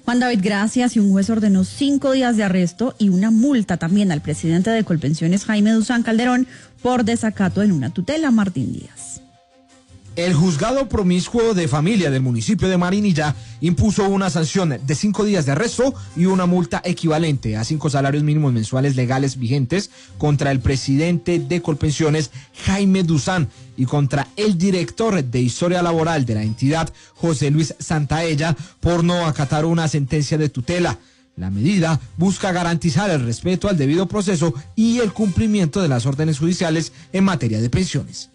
Juan David, gracias. Y un juez ordenó 5 días de arresto y una multa también al presidente de Colpensiones, Jaime Duzán Calderón, por desacato en una tutela. Martín Díaz. El juzgado promiscuo de familia del municipio de Marinilla impuso una sanción de 5 días de arresto y una multa equivalente a 5 salarios mínimos mensuales legales vigentes contra el presidente de Colpensiones, Jaime Duzán, y contra el director de Historia Laboral de la entidad, José Luis Santaella, por no acatar una sentencia de tutela. La medida busca garantizar el respeto al debido proceso y el cumplimiento de las órdenes judiciales en materia de pensiones.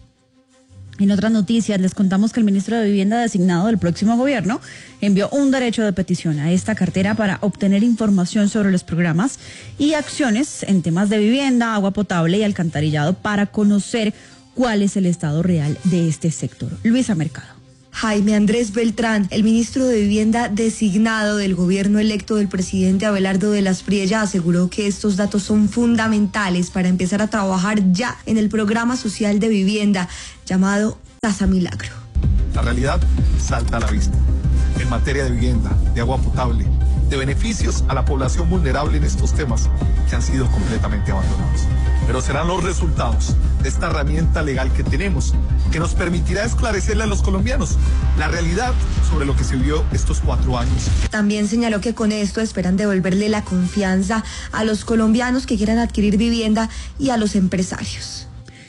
En otras noticias, les contamos que el ministro de Vivienda designado del próximo gobierno envió un derecho de petición a esta cartera para obtener información sobre los programas y acciones en temas de vivienda, agua potable y alcantarillado para conocer cuál es el estado real de este sector. Luisa Mercado. Jaime Andrés Beltrán, el ministro de Vivienda designado del gobierno electo del presidente Abelardo de las Priella, aseguró que estos datos son fundamentales para empezar a trabajar ya en el programa social de vivienda llamado Casa Milagro. La realidad salta a la vista. En materia de vivienda, de agua potable, de beneficios a la población vulnerable en estos temas que han sido completamente abandonados. Pero serán los resultados de esta herramienta legal que tenemos que nos permitirá esclarecerle a los colombianos la realidad sobre lo que se vivió estos 4 años. También señaló que con esto esperan devolverle la confianza a los colombianos que quieran adquirir vivienda y a los empresarios.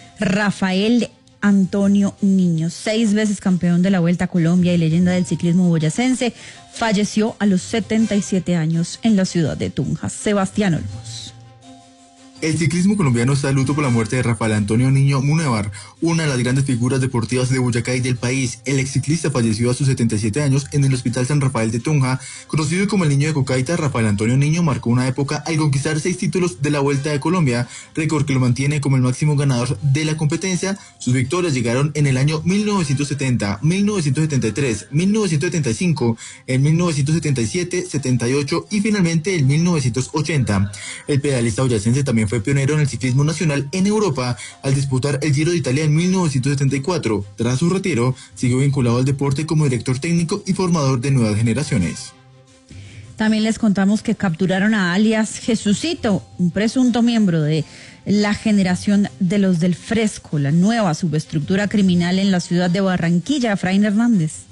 Rafael Antonio Niño, 6 veces campeón de la Vuelta a Colombia y leyenda del ciclismo boyacense, falleció a los 77 años en la ciudad de Tunja. Sebastián Olmos. El ciclismo colombiano está de luto por la muerte de Rafael Antonio Niño Munevar, una de las grandes figuras deportivas de Boyacá y del país. El exciclista falleció a sus 77 años en el Hospital San Rafael de Tunja. Conocido como el Niño de Cocaita, Rafael Antonio Niño marcó una época al conquistar 6 títulos de la Vuelta de Colombia, récord que lo mantiene como el máximo ganador de la competencia. Sus victorias llegaron en el año 1970, 1973, 1975, en 1977, 78 y finalmente en 1980. El pedalista boyacense también fue pionero en el ciclismo nacional en Europa al disputar el Giro de Italia en 1974. Tras su retiro, siguió vinculado al deporte como director técnico y formador de nuevas generaciones. También les contamos que capturaron a alias Jesucito, un presunto miembro de la generación de los del Fresco, la nueva subestructura criminal en la ciudad de Barranquilla. Efraín Hernández.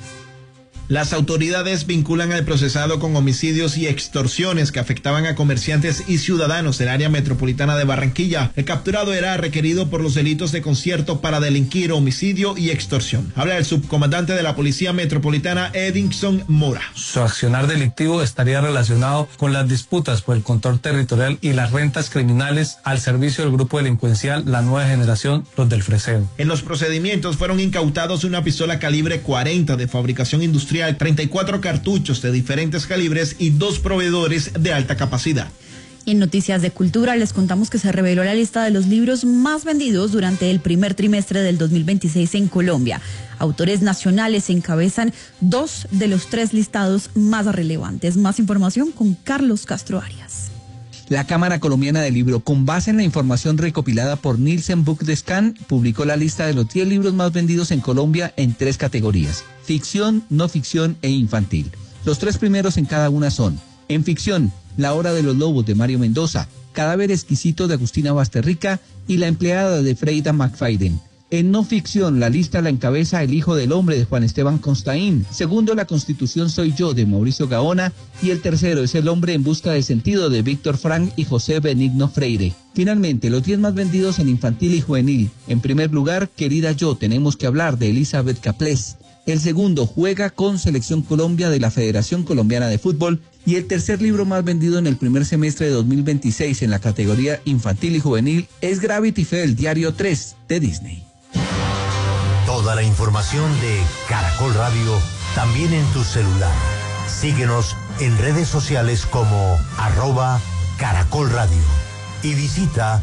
Las autoridades vinculan al procesado con homicidios y extorsiones que afectaban a comerciantes y ciudadanos del área metropolitana de Barranquilla. El capturado era requerido por los delitos de concierto para delinquir, homicidio y extorsión. Habla el subcomandante de la Policía Metropolitana, Edinson Mora. Su accionar delictivo estaría relacionado con las disputas por el control territorial y las rentas criminales al servicio del grupo delincuencial La Nueva Generación, los del Freseo. En los procedimientos fueron incautados una pistola calibre 40 de fabricación industrial, 34 cartuchos de diferentes calibres y 2 proveedores de alta capacidad. Y en noticias de cultura les contamos que se reveló la lista de los libros más vendidos durante el primer trimestre del 2026 en Colombia. Autores nacionales encabezan 2 de los 3 listados más relevantes. Más información con Carlos Castro Arias. La Cámara Colombiana del Libro, con base en la información recopilada por Nielsen Book Scan, publicó la lista de los 10 libros más vendidos en Colombia en 3 categorías: ficción, no ficción e infantil. Los 3 primeros en cada una son: en ficción, La Hora de los Lobos de Mario Mendoza, Cadáver Exquisito de Agustina Basterrica y La Empleada de Freida McFadden. En no ficción, la lista la encabeza El Hijo del Hombre de Juan Esteban Constaín, segundo La Constitución Soy Yo de Mauricio Gaona y el tercero es El Hombre en Busca de Sentido de Víctor Frank y José Benigno Freire. Finalmente, los 10 más vendidos en infantil y juvenil. En primer lugar, Querida Yo, Tenemos que Hablar de Elizabeth Caplés. El segundo, Juega con Selección Colombia de la Federación Colombiana de Fútbol. Y el tercer libro más vendido en el primer semestre de 2026 en la categoría infantil y juvenil es Gravity Falls, Diario 3 de Disney. Toda la información de Caracol Radio también en tu celular. Síguenos en redes sociales como @Caracol Radio y visita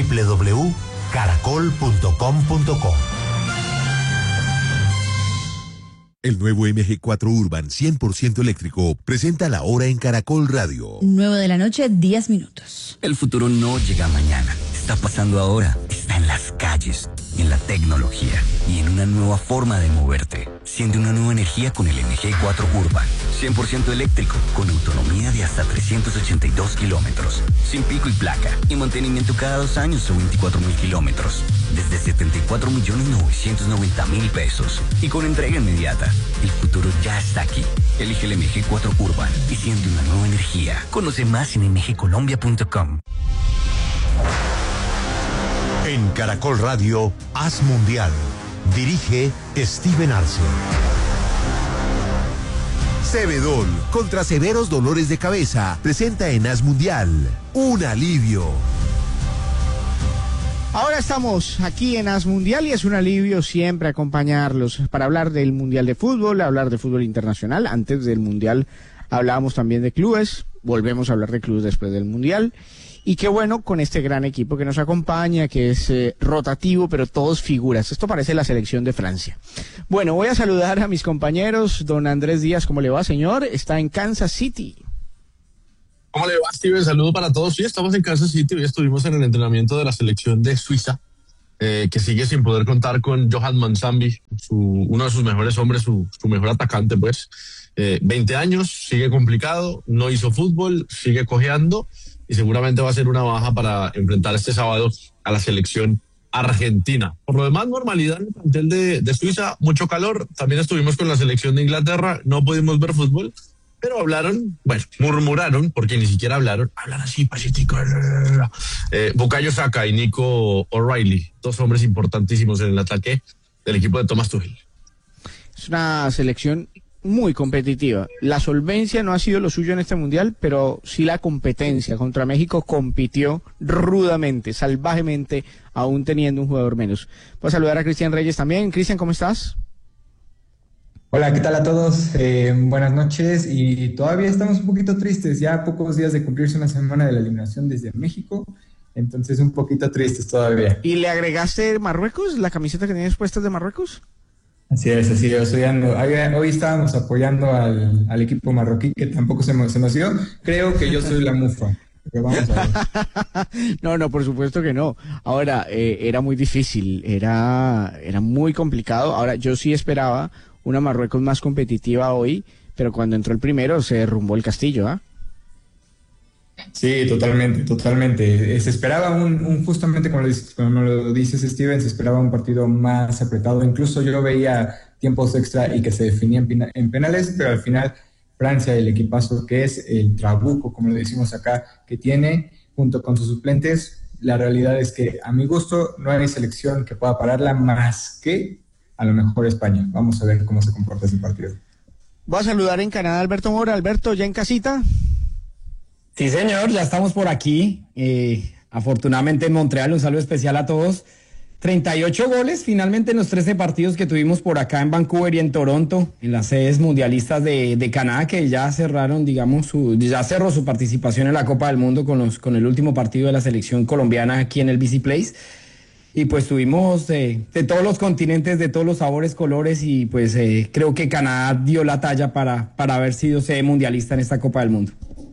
www.caracol.com.co. El nuevo MG4 Urban 100% eléctrico presenta la hora en Caracol Radio. 9 de la noche, 10 minutos. El futuro no llega mañana. Está pasando ahora. Está en las calles. en la tecnología y en una nueva forma de moverte. Siente una nueva energía con el MG4 Urban. 100% eléctrico, con autonomía de hasta 382 kilómetros. Sin pico y placa, y mantenimiento cada 2 años o 24.000 kilómetros. Desde 74.990.000 pesos. Y con entrega inmediata. El futuro ya está aquí. Elige el MG4 Urban y siente una nueva energía. Conoce más en mgcolombia.com. En Caracol Radio, Haz Mundial. Dirige Steven Arce. Cebedol, contra severos dolores de cabeza, presenta en Haz Mundial un alivio. Ahora estamos aquí en Haz Mundial y es un alivio siempre acompañarlos para hablar del Mundial de Fútbol, hablar de fútbol internacional. Antes del Mundial hablábamos también de clubes, volvemos a hablar de clubes después del Mundial. Y qué bueno con este gran equipo que nos acompaña, que es rotativo, pero todos figuras. Esto parece la selección de Francia. Bueno, voy a saludar a mis compañeros. Don Andrés Díaz, ¿cómo le va, señor? Está en Kansas City. ¿Cómo le va, Steven? Saludo para todos. Sí, estamos en Kansas City. Hoy estuvimos en el entrenamiento de la selección de Suiza, que sigue sin poder contar con Johan Mansambi, uno de sus mejores hombres, su mejor atacante, pues. 20 años, sigue complicado, no hizo fútbol, sigue cojeando y seguramente va a ser una baja para enfrentar este sábado a la selección argentina. Por lo demás, normalidad en el plantel de Suiza, mucho calor. También estuvimos con la selección de Inglaterra, no pudimos ver fútbol, pero hablaron, bueno, murmuraron, porque ni siquiera hablan así, pacífico. Bukayo Saka y Nico O'Reilly, 2 hombres importantísimos en el ataque del equipo de Thomas Tuchel. Es una selección muy competitiva. La solvencia no ha sido lo suyo en este mundial, pero sí la competencia. Contra México compitió rudamente, salvajemente, aún teniendo un jugador menos. Voy a saludar a Cristian Reyes también. Cristian, ¿cómo estás? Hola, ¿qué tal a todos? Buenas noches, y todavía estamos un poquito tristes, ya a pocos días de cumplirse una semana de la eliminación desde México, entonces un poquito tristes todavía. ¿Y le agregaste Marruecos, la camiseta que tienes puesta de Marruecos? Así es, hoy estábamos apoyando al equipo marroquí, que tampoco se nos dio. Creo que yo soy la mufa. Pero vamos a ver. No, por supuesto que no. Ahora, era muy difícil, era muy complicado. Ahora, yo sí esperaba una Marruecos más competitiva hoy, pero cuando entró el primero se derrumbó el castillo, ¿ah? Sí, totalmente. Se esperaba justamente como lo dices, Steven, se esperaba un partido más apretado. Incluso yo veía tiempos extra y que se definían en penales, pero al final Francia, el equipazo que es, el trabuco, como lo decimos acá, que tiene, junto con sus suplentes, la realidad es que a mi gusto no hay selección que pueda pararla más que a lo mejor España. Vamos a ver cómo se comporta ese partido. Voy a saludar en Canadá a Alberto Mora. Alberto, ¿ya en casita? Sí, señor, ya estamos por aquí. Afortunadamente en Montreal, un saludo especial a todos. 38 goles finalmente en los 13 partidos que tuvimos por acá en Vancouver y en Toronto, en las sedes mundialistas de Canadá, que ya cerraron, ya cerró su participación en la Copa del Mundo con el último partido de la selección colombiana aquí en el BC Place. Y pues tuvimos de todos los continentes, de todos los sabores, colores, y pues creo que Canadá dio la talla para haber sido sede mundialista en esta Copa del Mundo.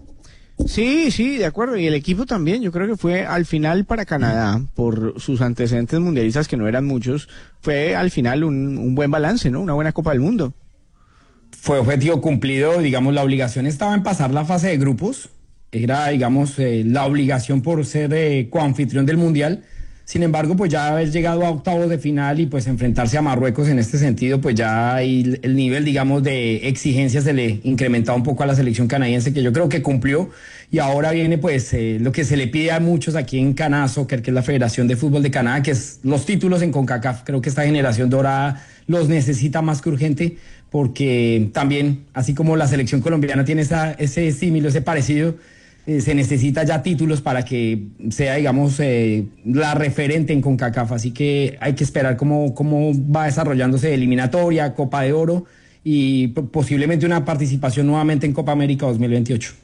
Sí, de acuerdo, y el equipo también, yo creo que fue al final para Canadá, por sus antecedentes mundialistas que no eran muchos, fue al final un buen balance, ¿no? Una buena Copa del Mundo. Fue objetivo cumplido, digamos, la obligación estaba en pasar la fase de grupos, era, digamos, la obligación por ser coanfitrión del Mundial. Sin embargo, pues ya haber llegado a octavos de final y pues enfrentarse a Marruecos en este sentido, pues ya el nivel, digamos, de exigencia se le incrementaba un poco a la selección canadiense, que yo creo que cumplió, y ahora viene pues lo que se le pide a muchos aquí en Canadá Soccer, que es la Federación de Fútbol de Canadá, que es los títulos en CONCACAF. Creo que esta generación dorada los necesita más que urgente, porque también, así como la selección colombiana tiene ese símil, ese parecido, se necesita ya títulos para que sea, digamos, la referente en CONCACAF. Así que hay que esperar cómo va desarrollándose eliminatoria, Copa de Oro y posiblemente una participación nuevamente en Copa América 2028.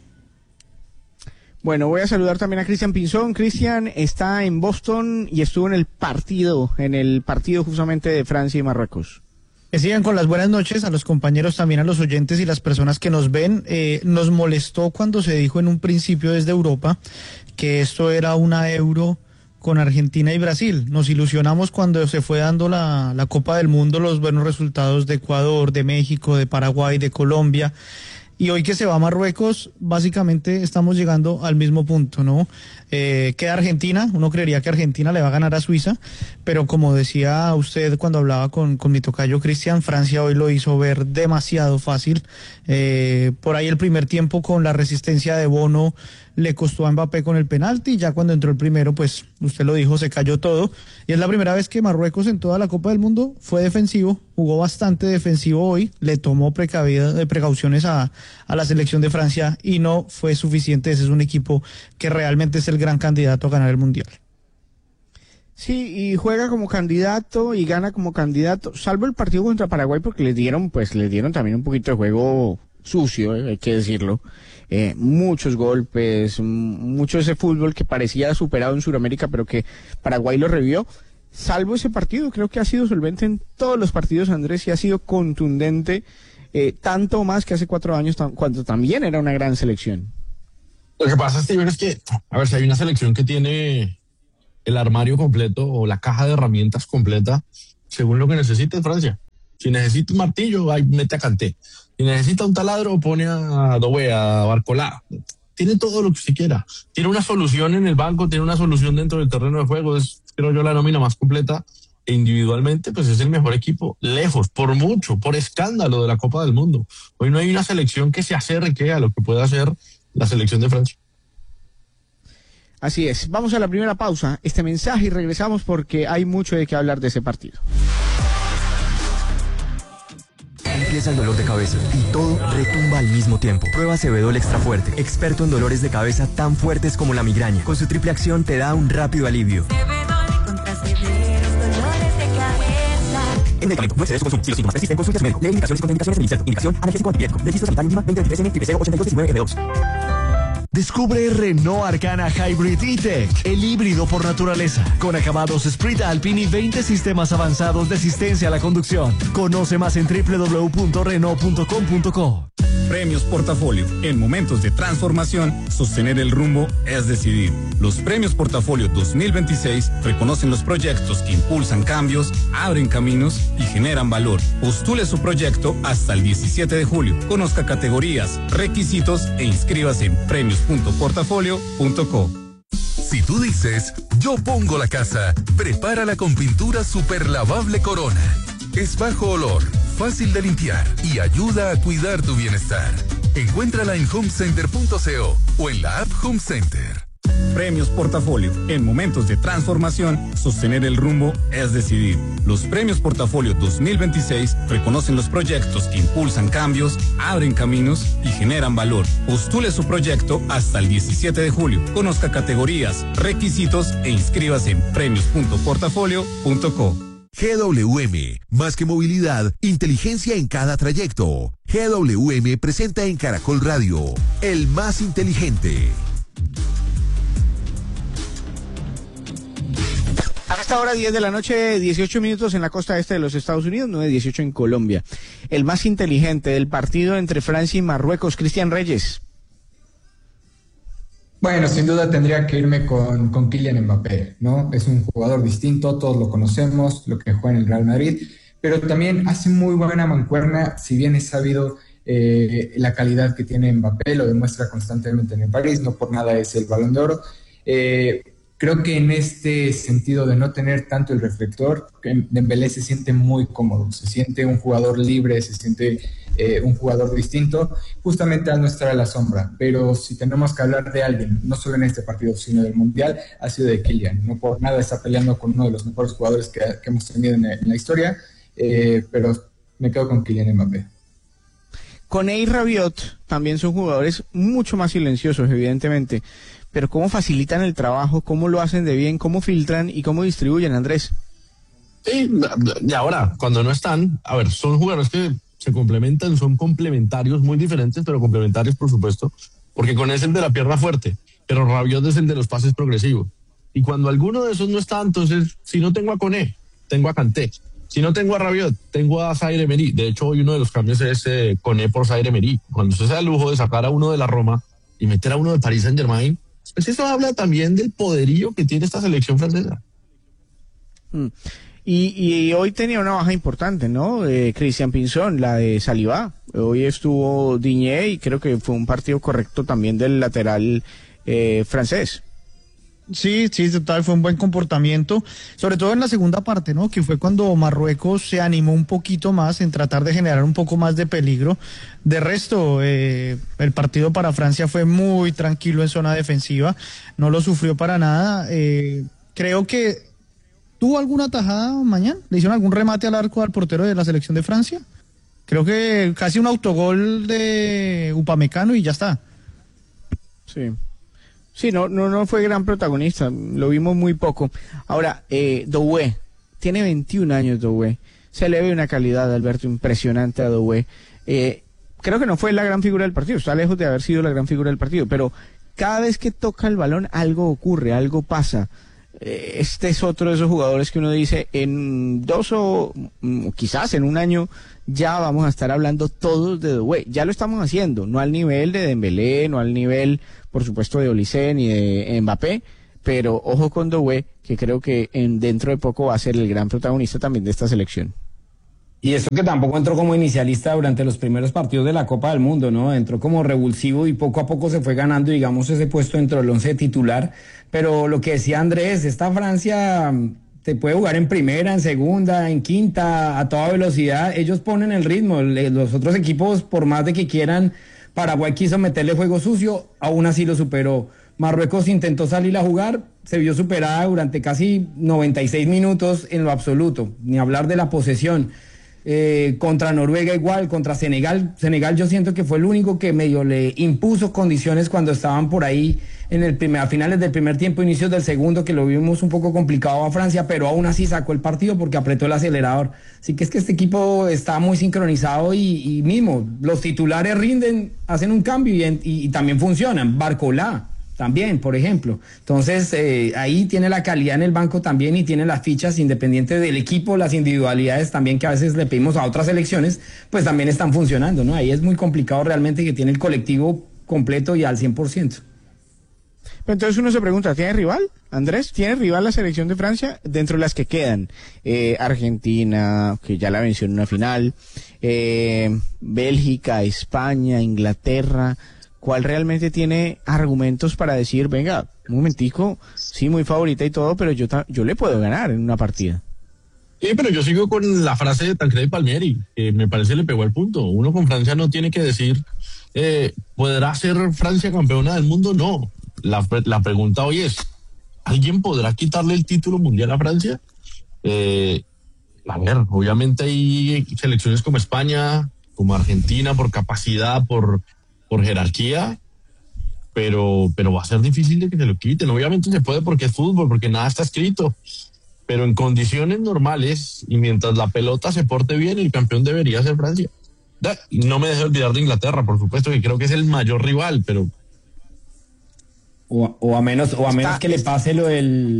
Bueno, voy a saludar también a Cristian Pinzón. Cristian está en Boston y estuvo en el partido justamente de Francia y Marruecos. Que sigan con las buenas noches a los compañeros, también a los oyentes y las personas que nos ven. Nos molestó cuando se dijo en un principio desde Europa que esto era una Euro con Argentina y Brasil. Nos ilusionamos cuando se fue dando la Copa del Mundo, los buenos resultados de Ecuador, de México, de Paraguay, de Colombia. Y hoy que se va a Marruecos, básicamente estamos llegando al mismo punto, ¿no? Queda Argentina, uno creería que Argentina le va a ganar a Suiza, pero como decía usted cuando hablaba con mi tocayo Cristian, Francia hoy lo hizo ver demasiado fácil. Por ahí el primer tiempo con la resistencia de Bono le costó a Mbappé con el penalti, ya cuando entró el primero, pues usted lo dijo, se cayó todo, y es la primera vez que Marruecos en toda la Copa del Mundo fue defensivo, jugó bastante defensivo hoy, le tomó precauciones a la selección de Francia y no fue suficiente. Ese es un equipo que realmente es el gran candidato a ganar el Mundial. Sí, y juega como candidato y gana como candidato, salvo el partido contra Paraguay, porque les dieron también un poquito de juego sucio, hay que decirlo. Muchos golpes, mucho de ese fútbol que parecía superado en Sudamérica, pero que Paraguay lo revivió. Salvo ese partido, creo que ha sido solvente en todos los partidos, Andrés, y ha sido contundente, tanto más que hace 4 años, cuando también era una gran selección. Lo que pasa, Steven, es que, a ver, si hay una selección que tiene el armario completo o la caja de herramientas completa, según lo que necesite, es Francia. Si necesita un martillo, ahí mete a Kanté. Si necesita un taladro, pone a Doué, a Barcolá. Tiene todo lo que usted quiera. Tiene una solución en el banco, tiene una solución dentro del terreno de juego. Es, creo yo, la nómina más completa. E individualmente, pues es el mejor equipo, lejos, por mucho, por escándalo de la Copa del Mundo. Hoy no hay una selección que se acerque a lo que pueda hacer la selección de Francia. Así es. Vamos a la primera pausa, este mensaje, y regresamos porque hay mucho de qué hablar de ese partido. Empieza el dolor de cabeza y todo retumba al mismo tiempo. Prueba Cebedol Extra Fuerte, experto en dolores de cabeza tan fuertes como la migraña. Con su triple acción te da un rápido alivio. Cebedol contra severos dolores de cabeza. En medicamento, no excedes su consumo. Si los síntomas persisten, consulte a su médico. Lee indicaciones y contraindicaciones del inserto. Indicación, analgésico antipirético. Registro sanitario mínima 2023N 8219F2. Descubre Renault Arcana Hybrid E-Tech, el híbrido por naturaleza, con acabados Sprint Alpine y 20 sistemas avanzados de asistencia a la conducción. Conoce más en www.renault.com.co. Premios Portafolio. En momentos de transformación, sostener el rumbo es decidir. Los Premios Portafolio 2026 reconocen los proyectos que impulsan cambios, abren caminos y generan valor. Postule su proyecto hasta el 17 de julio. Conozca categorías, requisitos e inscríbase en premios.portafolio.co. Si tú dices, yo pongo la casa, prepárala con pintura super lavable Corona. Es bajo olor, fácil de limpiar y ayuda a cuidar tu bienestar. Encuéntrala en homecenter.co o en la app Home Center. Premios Portafolio. En momentos de transformación, sostener el rumbo es decidir. Los Premios Portafolio 2026 reconocen los proyectos que impulsan cambios, abren caminos y generan valor. Postule su proyecto hasta el 17 de julio. Conozca categorías, requisitos e inscríbase en premios.portafolio.co. GWM, más que movilidad, inteligencia en cada trayecto. GWM presenta en Caracol Radio, el más inteligente. A esta hora 10 de la noche, 18 minutos en la costa este de los Estados Unidos, 9:18 en Colombia. El más inteligente del partido entre Francia y Marruecos, Cristian Reyes. Bueno, sin duda tendría que irme con Kylian Mbappé, ¿no? Es un jugador distinto, todos lo conocemos, lo que juega en el Real Madrid, pero también hace muy buena mancuerna, si bien es sabido la calidad que tiene Mbappé, lo demuestra constantemente en el París, no por nada es el Balón de Oro. Creo que en este sentido de no tener tanto el reflector, Dembélé se siente muy cómodo, se siente un jugador libre, se siente un jugador distinto, justamente al no estar a la sombra. Pero si tenemos que hablar de alguien, no solo en este partido, sino del Mundial, ha sido de Kylian. No por nada está peleando con uno de los mejores jugadores que hemos tenido en la historia, pero me quedo con Kylian Mbappé. Koné y Rabiot también son jugadores mucho más silenciosos, evidentemente, pero cómo facilitan el trabajo, cómo lo hacen de bien, cómo filtran y cómo distribuyen, Andrés. Sí, y ahora, cuando no están, a ver, son jugadores que se complementan, son complementarios, muy diferentes, pero complementarios, por supuesto, porque Koné es el de la pierna fuerte, pero Rabiot es el de los pases progresivos. Y cuando alguno de esos no está, entonces, si no tengo a Koné, tengo a Kanté. Si no tengo a Rabiot, tengo a Zaire Emery. De hecho, hoy uno de los cambios es Koné por Zaire Emery. Cuando usted se da el lujo de sacar a uno de la Roma y meter a uno del Paris Saint-Germain, Pues eso habla también del poderío que tiene esta selección francesa. Y hoy tenía una baja importante, ¿no? Christian Pinzón, la de Saliba. Hoy estuvo Digne y creo que fue un partido correcto también del lateral francés. Sí, total, fue un buen comportamiento, sobre todo en la segunda parte, ¿no? Que fue cuando Marruecos se animó un poquito más en tratar de generar un poco más de peligro. De resto, el partido para Francia fue muy tranquilo en zona defensiva, no lo sufrió para nada. Creo que tuvo alguna tajada mañana, le hicieron algún remate al arco al portero de la selección de Francia. Creo que casi un autogol de Upamecano y ya está. Sí. Sí, no fue gran protagonista, lo vimos muy poco. Ahora, Doué, tiene 21 años Doué, se le ve una calidad, Alberto, impresionante a Doué. Creo que no fue la gran figura del partido, está lejos de haber sido la gran figura del partido, pero cada vez que toca el balón algo ocurre, algo pasa. Este es otro de esos jugadores que uno dice, en 2 o quizás en un año ya vamos a estar hablando todos de Doué. Ya lo estamos haciendo, no al nivel de Dembélé, no al nivel, por supuesto, de Olise ni de Mbappé, pero ojo con Doué, que creo que dentro de poco va a ser el gran protagonista también de esta selección. Y eso que tampoco entró como inicialista durante los primeros partidos de la Copa del Mundo, ¿no? Entró como revulsivo y poco a poco se fue ganando, digamos, ese puesto dentro del 11 titular. Pero lo que decía Andrés, esta Francia te puede jugar en primera, en segunda, en quinta, a toda velocidad. Ellos ponen el ritmo. Los otros equipos, por más de que quieran, Paraguay quiso meterle juego sucio, aún así lo superó. Marruecos intentó salir a jugar, se vio superada durante casi 96 minutos en lo absoluto, ni hablar de la posesión. Contra Noruega igual, contra Senegal yo siento que fue el único que medio le impuso condiciones cuando estaban por ahí a finales del primer tiempo, inicios del segundo, que lo vimos un poco complicado a Francia, pero aún así sacó el partido porque apretó el acelerador. Así que es que este equipo está muy sincronizado y mismo, los titulares rinden, hacen un cambio y también funcionan. Barcolá también, por ejemplo. Entonces, ahí tiene la calidad en el banco también y tiene las fichas, independiente del equipo, las individualidades también que a veces le pedimos a otras selecciones, pues también están funcionando, ¿no? Ahí es muy complicado realmente que tiene el colectivo completo y al 100%. Pero entonces uno se pregunta, ¿tiene rival? Andrés, ¿tiene rival la selección de Francia? Dentro de las que quedan, Argentina, que ya la venció en una final, Bélgica, España, Inglaterra. ¿Cuál realmente tiene argumentos para decir, venga, un momentico, sí, muy favorita y todo, pero yo le puedo ganar en una partida? Sí, pero yo sigo con la frase de Tancredi Palmieri, que me parece le pegó el punto. Uno con Francia no tiene que decir, ¿podrá ser Francia campeona del mundo? No. La pregunta hoy es, ¿alguien podrá quitarle el título mundial a Francia? A ver, obviamente hay selecciones como España, como Argentina, por capacidad, por jerarquía, pero va a ser difícil de que se lo quiten. Obviamente se puede porque es fútbol, porque nada está escrito, pero en condiciones normales y mientras la pelota se porte bien, el campeón debería ser Francia. Y no me dejo olvidar de Inglaterra, por supuesto, que creo que es el mayor rival, pero a menos que le pase lo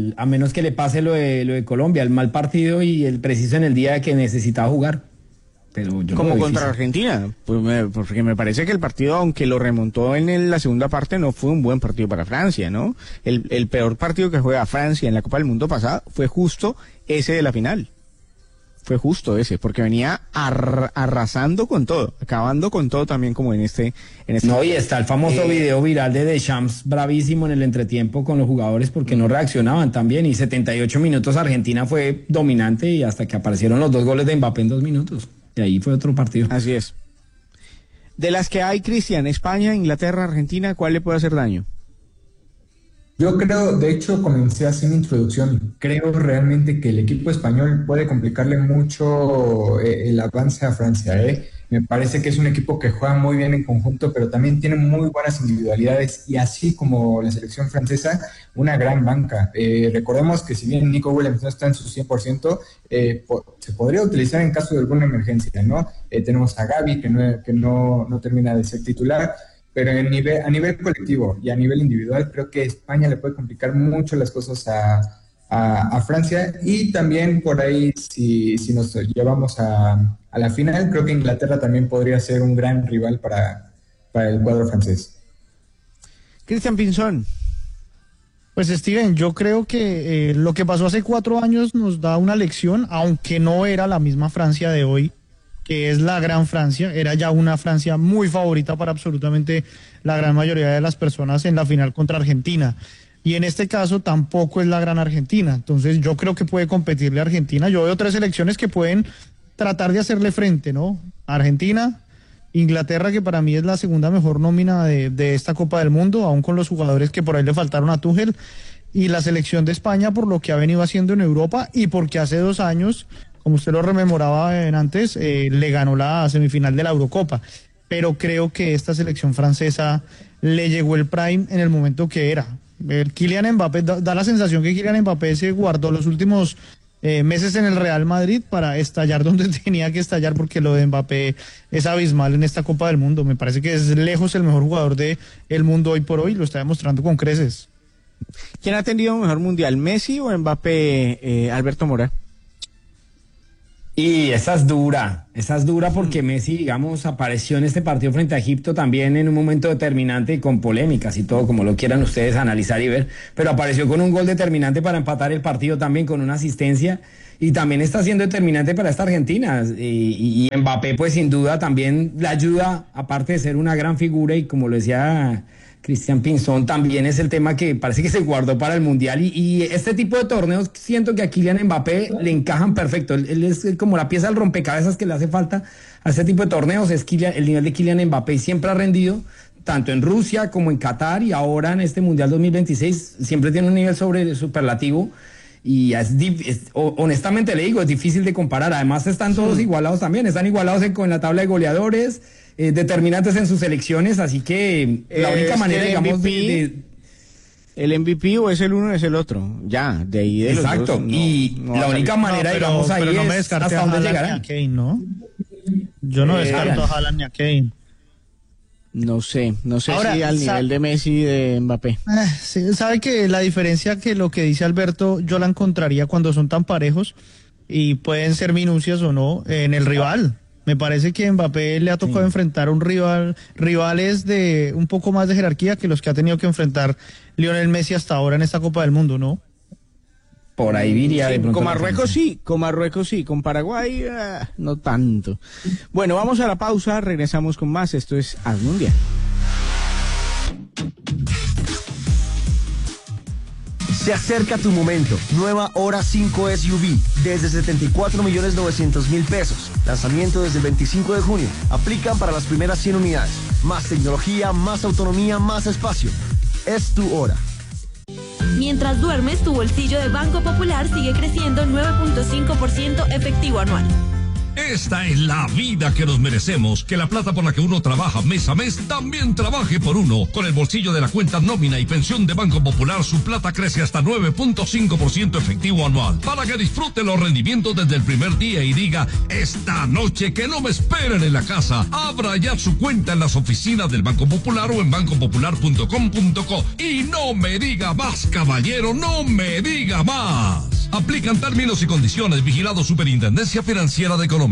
de Colombia, el mal partido y el preciso en el día que necesitaba jugar. Pero yo como contra Argentina, porque me parece que el partido, aunque lo remontó en la segunda parte, no fue un buen partido para Francia, ¿no? El peor partido que juega Francia en la Copa del Mundo pasada fue justo ese de la final. Fue justo ese, porque venía arrasando con todo, acabando con todo también como en este. No, y está el famoso video viral de Deschamps bravísimo en el entretiempo con los jugadores porque no reaccionaban también, y 78 minutos Argentina fue dominante y hasta que aparecieron los 2 goles de Mbappé en 2 minutos. Y ahí fue otro partido. Así es. De las que hay, Cristian, España, Inglaterra, Argentina, ¿cuál le puede hacer daño? Yo creo, de hecho, comencé así mi introducción. Creo realmente que el equipo español puede complicarle mucho el avance a Francia. Me parece que es un equipo que juega muy bien en conjunto, pero también tiene muy buenas individualidades y así como la selección francesa, una gran banca. Recordemos que si bien Nico Williams no está en su 100%, se podría utilizar en caso de alguna emergencia, ¿no? Tenemos a Gavi, que no termina de ser titular, pero a nivel colectivo y a nivel individual creo que España le puede complicar mucho las cosas a Francia, y también por ahí si nos llevamos a la final, creo que Inglaterra también podría ser un gran rival para el cuadro francés. Christian Pinzón, Pues Steven, yo creo que lo que pasó hace 4 años nos da una lección, aunque no era la misma Francia de hoy, que es la gran Francia, era ya una Francia muy favorita para absolutamente la gran mayoría de las personas en la final contra Argentina. Y en este caso tampoco es la gran Argentina. Entonces yo creo que puede competirle a Argentina. Yo veo 3 selecciones que pueden tratar de hacerle frente, ¿no? Argentina, Inglaterra, que para mí es la segunda mejor nómina de esta Copa del Mundo, aún con los jugadores que por ahí le faltaron a Tuchel, y la selección de España por lo que ha venido haciendo en Europa y porque hace 2 años, como usted lo rememoraba antes, le ganó la semifinal de la Eurocopa. Pero creo que esta selección francesa le llegó el prime en el momento que era. El Kylian Mbappé, da la sensación que Kylian Mbappé se guardó los últimos meses en el Real Madrid para estallar donde tenía que estallar, porque lo de Mbappé es abismal en esta Copa del Mundo. Me parece que es lejos el mejor jugador del mundo hoy por hoy, lo está demostrando con creces. ¿Quién ha tenido mejor mundial, Messi o Mbappé, Alberto Mora? Y esa es dura porque Messi, digamos, apareció en este partido frente a Egipto también en un momento determinante y con polémicas y todo, como lo quieran ustedes analizar y ver, pero apareció con un gol determinante para empatar el partido también, con una asistencia, y también está siendo determinante para esta Argentina, y Mbappé pues sin duda también le ayuda, aparte de ser una gran figura, y como lo decía Cristian Pinzón, también es el tema que parece que se guardó para el Mundial, y este tipo de torneos siento que a Kylian Mbappé le encajan perfecto. Él es como la pieza del rompecabezas que le hace falta a este tipo de torneos, es el nivel de Kylian Mbappé, y siempre ha rendido, tanto en Rusia como en Qatar, y ahora en este Mundial 2026, siempre tiene un nivel superlativo, y honestamente le digo, es difícil de comparar. Además están todos igualados también, están igualados en la tabla de goleadores, determinantes en sus selecciones, así que la única manera, digamos, el MVP o es el uno o es el otro, ya, de ahí de exacto, los dos, y la única manera, digamos, ahí no me es descarte hasta dónde llegarán. a Kane, ¿no? Yo no descarto a Haaland ni a Kane. No sé Ahora, si al nivel de Messi y de Mbappé. Sí, sabe que la diferencia, que lo que dice Alberto, yo la encontraría cuando son tan parejos y pueden ser minucias o no en el rival. Me parece que Mbappé le ha tocado enfrentar un rivales de un poco más de jerarquía que los que ha tenido que enfrentar Lionel Messi hasta ahora en esta Copa del Mundo, ¿no? Por ahí diría de pronto. Con Marruecos sí, con Paraguay no tanto. Bueno, vamos a la pausa, regresamos con más. Esto es Haz Mundial. Se acerca tu momento. Nueva Hora 5 SUV desde 74.900.000 pesos. Lanzamiento desde el 25 de junio. Aplican para las primeras 100 unidades. Más tecnología, más autonomía, más espacio. Es tu hora. Mientras duermes, tu bolsillo de Banco Popular sigue creciendo 9.5% efectivo anual. Esta es la vida que nos merecemos, que la plata por la que uno trabaja mes a mes también trabaje por uno. Con el bolsillo de la cuenta nómina y pensión de Banco Popular, su plata crece hasta 9.5% efectivo anual, para que disfrute los rendimientos desde el primer día y diga, esta noche que no me esperen en la casa. Abra ya su cuenta en las oficinas del Banco Popular o en bancopopular.com.co. Y no me diga más, caballero, no me diga más. Aplican términos y condiciones. Vigilado Superintendencia Financiera de Colombia.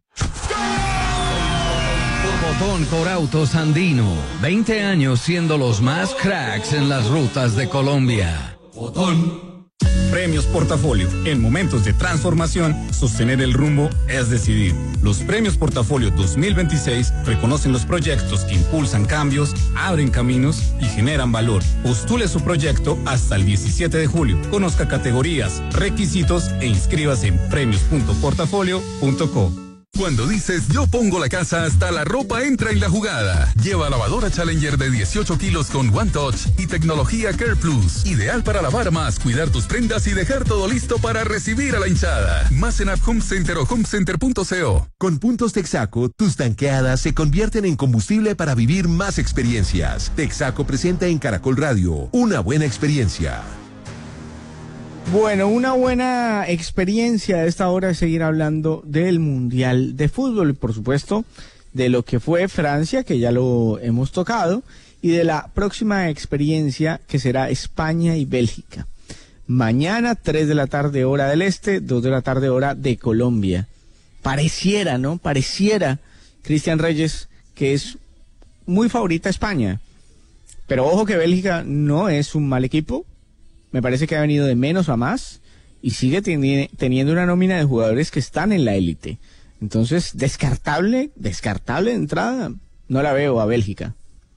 Por botón Corautos Andino. 20 años siendo los más cracks en las rutas de Colombia. Botón. Premios Portafolio. En momentos de transformación, sostener el rumbo es decidir. Los Premios Portafolio 2026 reconocen los proyectos que impulsan cambios, abren caminos y generan valor. Postule su proyecto hasta el 17 de julio. Conozca categorías, requisitos e inscríbase en premios.portafolio.co. Cuando dices yo pongo la casa, hasta la ropa entra en la jugada. Lleva lavadora Challenger de 18 kilos con One Touch y tecnología Care Plus. Ideal para lavar más, cuidar tus prendas y dejar todo listo para recibir a la hinchada. Más en App Home Center o homecenter.co. Con puntos Texaco, tus tanqueadas se convierten en combustible para vivir más experiencias. Texaco presenta en Caracol Radio una buena experiencia. Bueno, una buena experiencia a esta hora es seguir hablando del Mundial de Fútbol y por supuesto de lo que fue Francia, que ya lo hemos tocado, y de la próxima experiencia que será España y Bélgica. Mañana 3 de la tarde hora del este, 2 de la tarde hora de Colombia. Pareciera, ¿no? Pareciera, Cristian Reyes, que es muy favorita España. Pero ojo que Bélgica no es un mal equipo. me parece que ha venido de menos a más y sigue teniendo una nómina de jugadores que están en la élite. Entonces, descartable de entrada, no la veo a Bélgica.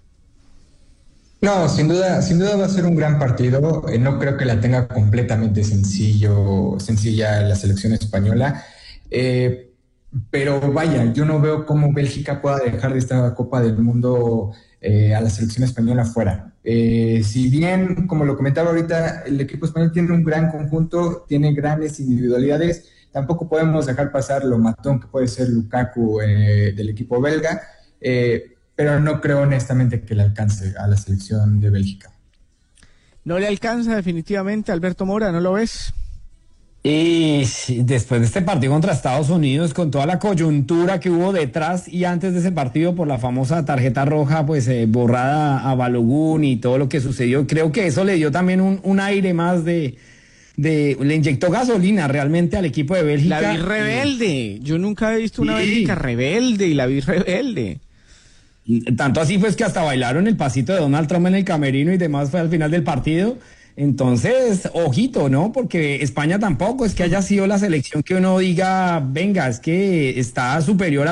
No, sin duda va a ser un gran partido. No creo que la tenga completamente sencilla la selección española. Pero vaya, yo no veo cómo Bélgica pueda dejar de esta Copa del Mundo a la selección española fuera. Si bien, como lo comentaba ahorita, el equipo español tiene un gran conjunto, tiene grandes individualidades, tampoco podemos dejar pasar lo matón que puede ser Lukaku del equipo belga, pero no creo honestamente que le alcance a la selección de Bélgica. ¿No le alcanza definitivamente a Alberto Mora? ¿No lo ves? Y después de este partido contra Estados Unidos, con toda la coyuntura que hubo detrás y antes de ese partido por la famosa tarjeta roja, pues borrada a Balogun y todo lo que sucedió, creo que eso le dio también un aire más le inyectó gasolina realmente al equipo de Bélgica. La vi rebelde. Yo nunca he visto una Bélgica rebelde y la vi rebelde. Tanto así pues que hasta bailaron el pasito de Donald Trump en el camerino y demás fue al final del partido. Entonces, ojito, ¿no? Porque España tampoco es que haya sido la selección que uno diga, venga, es que está superior a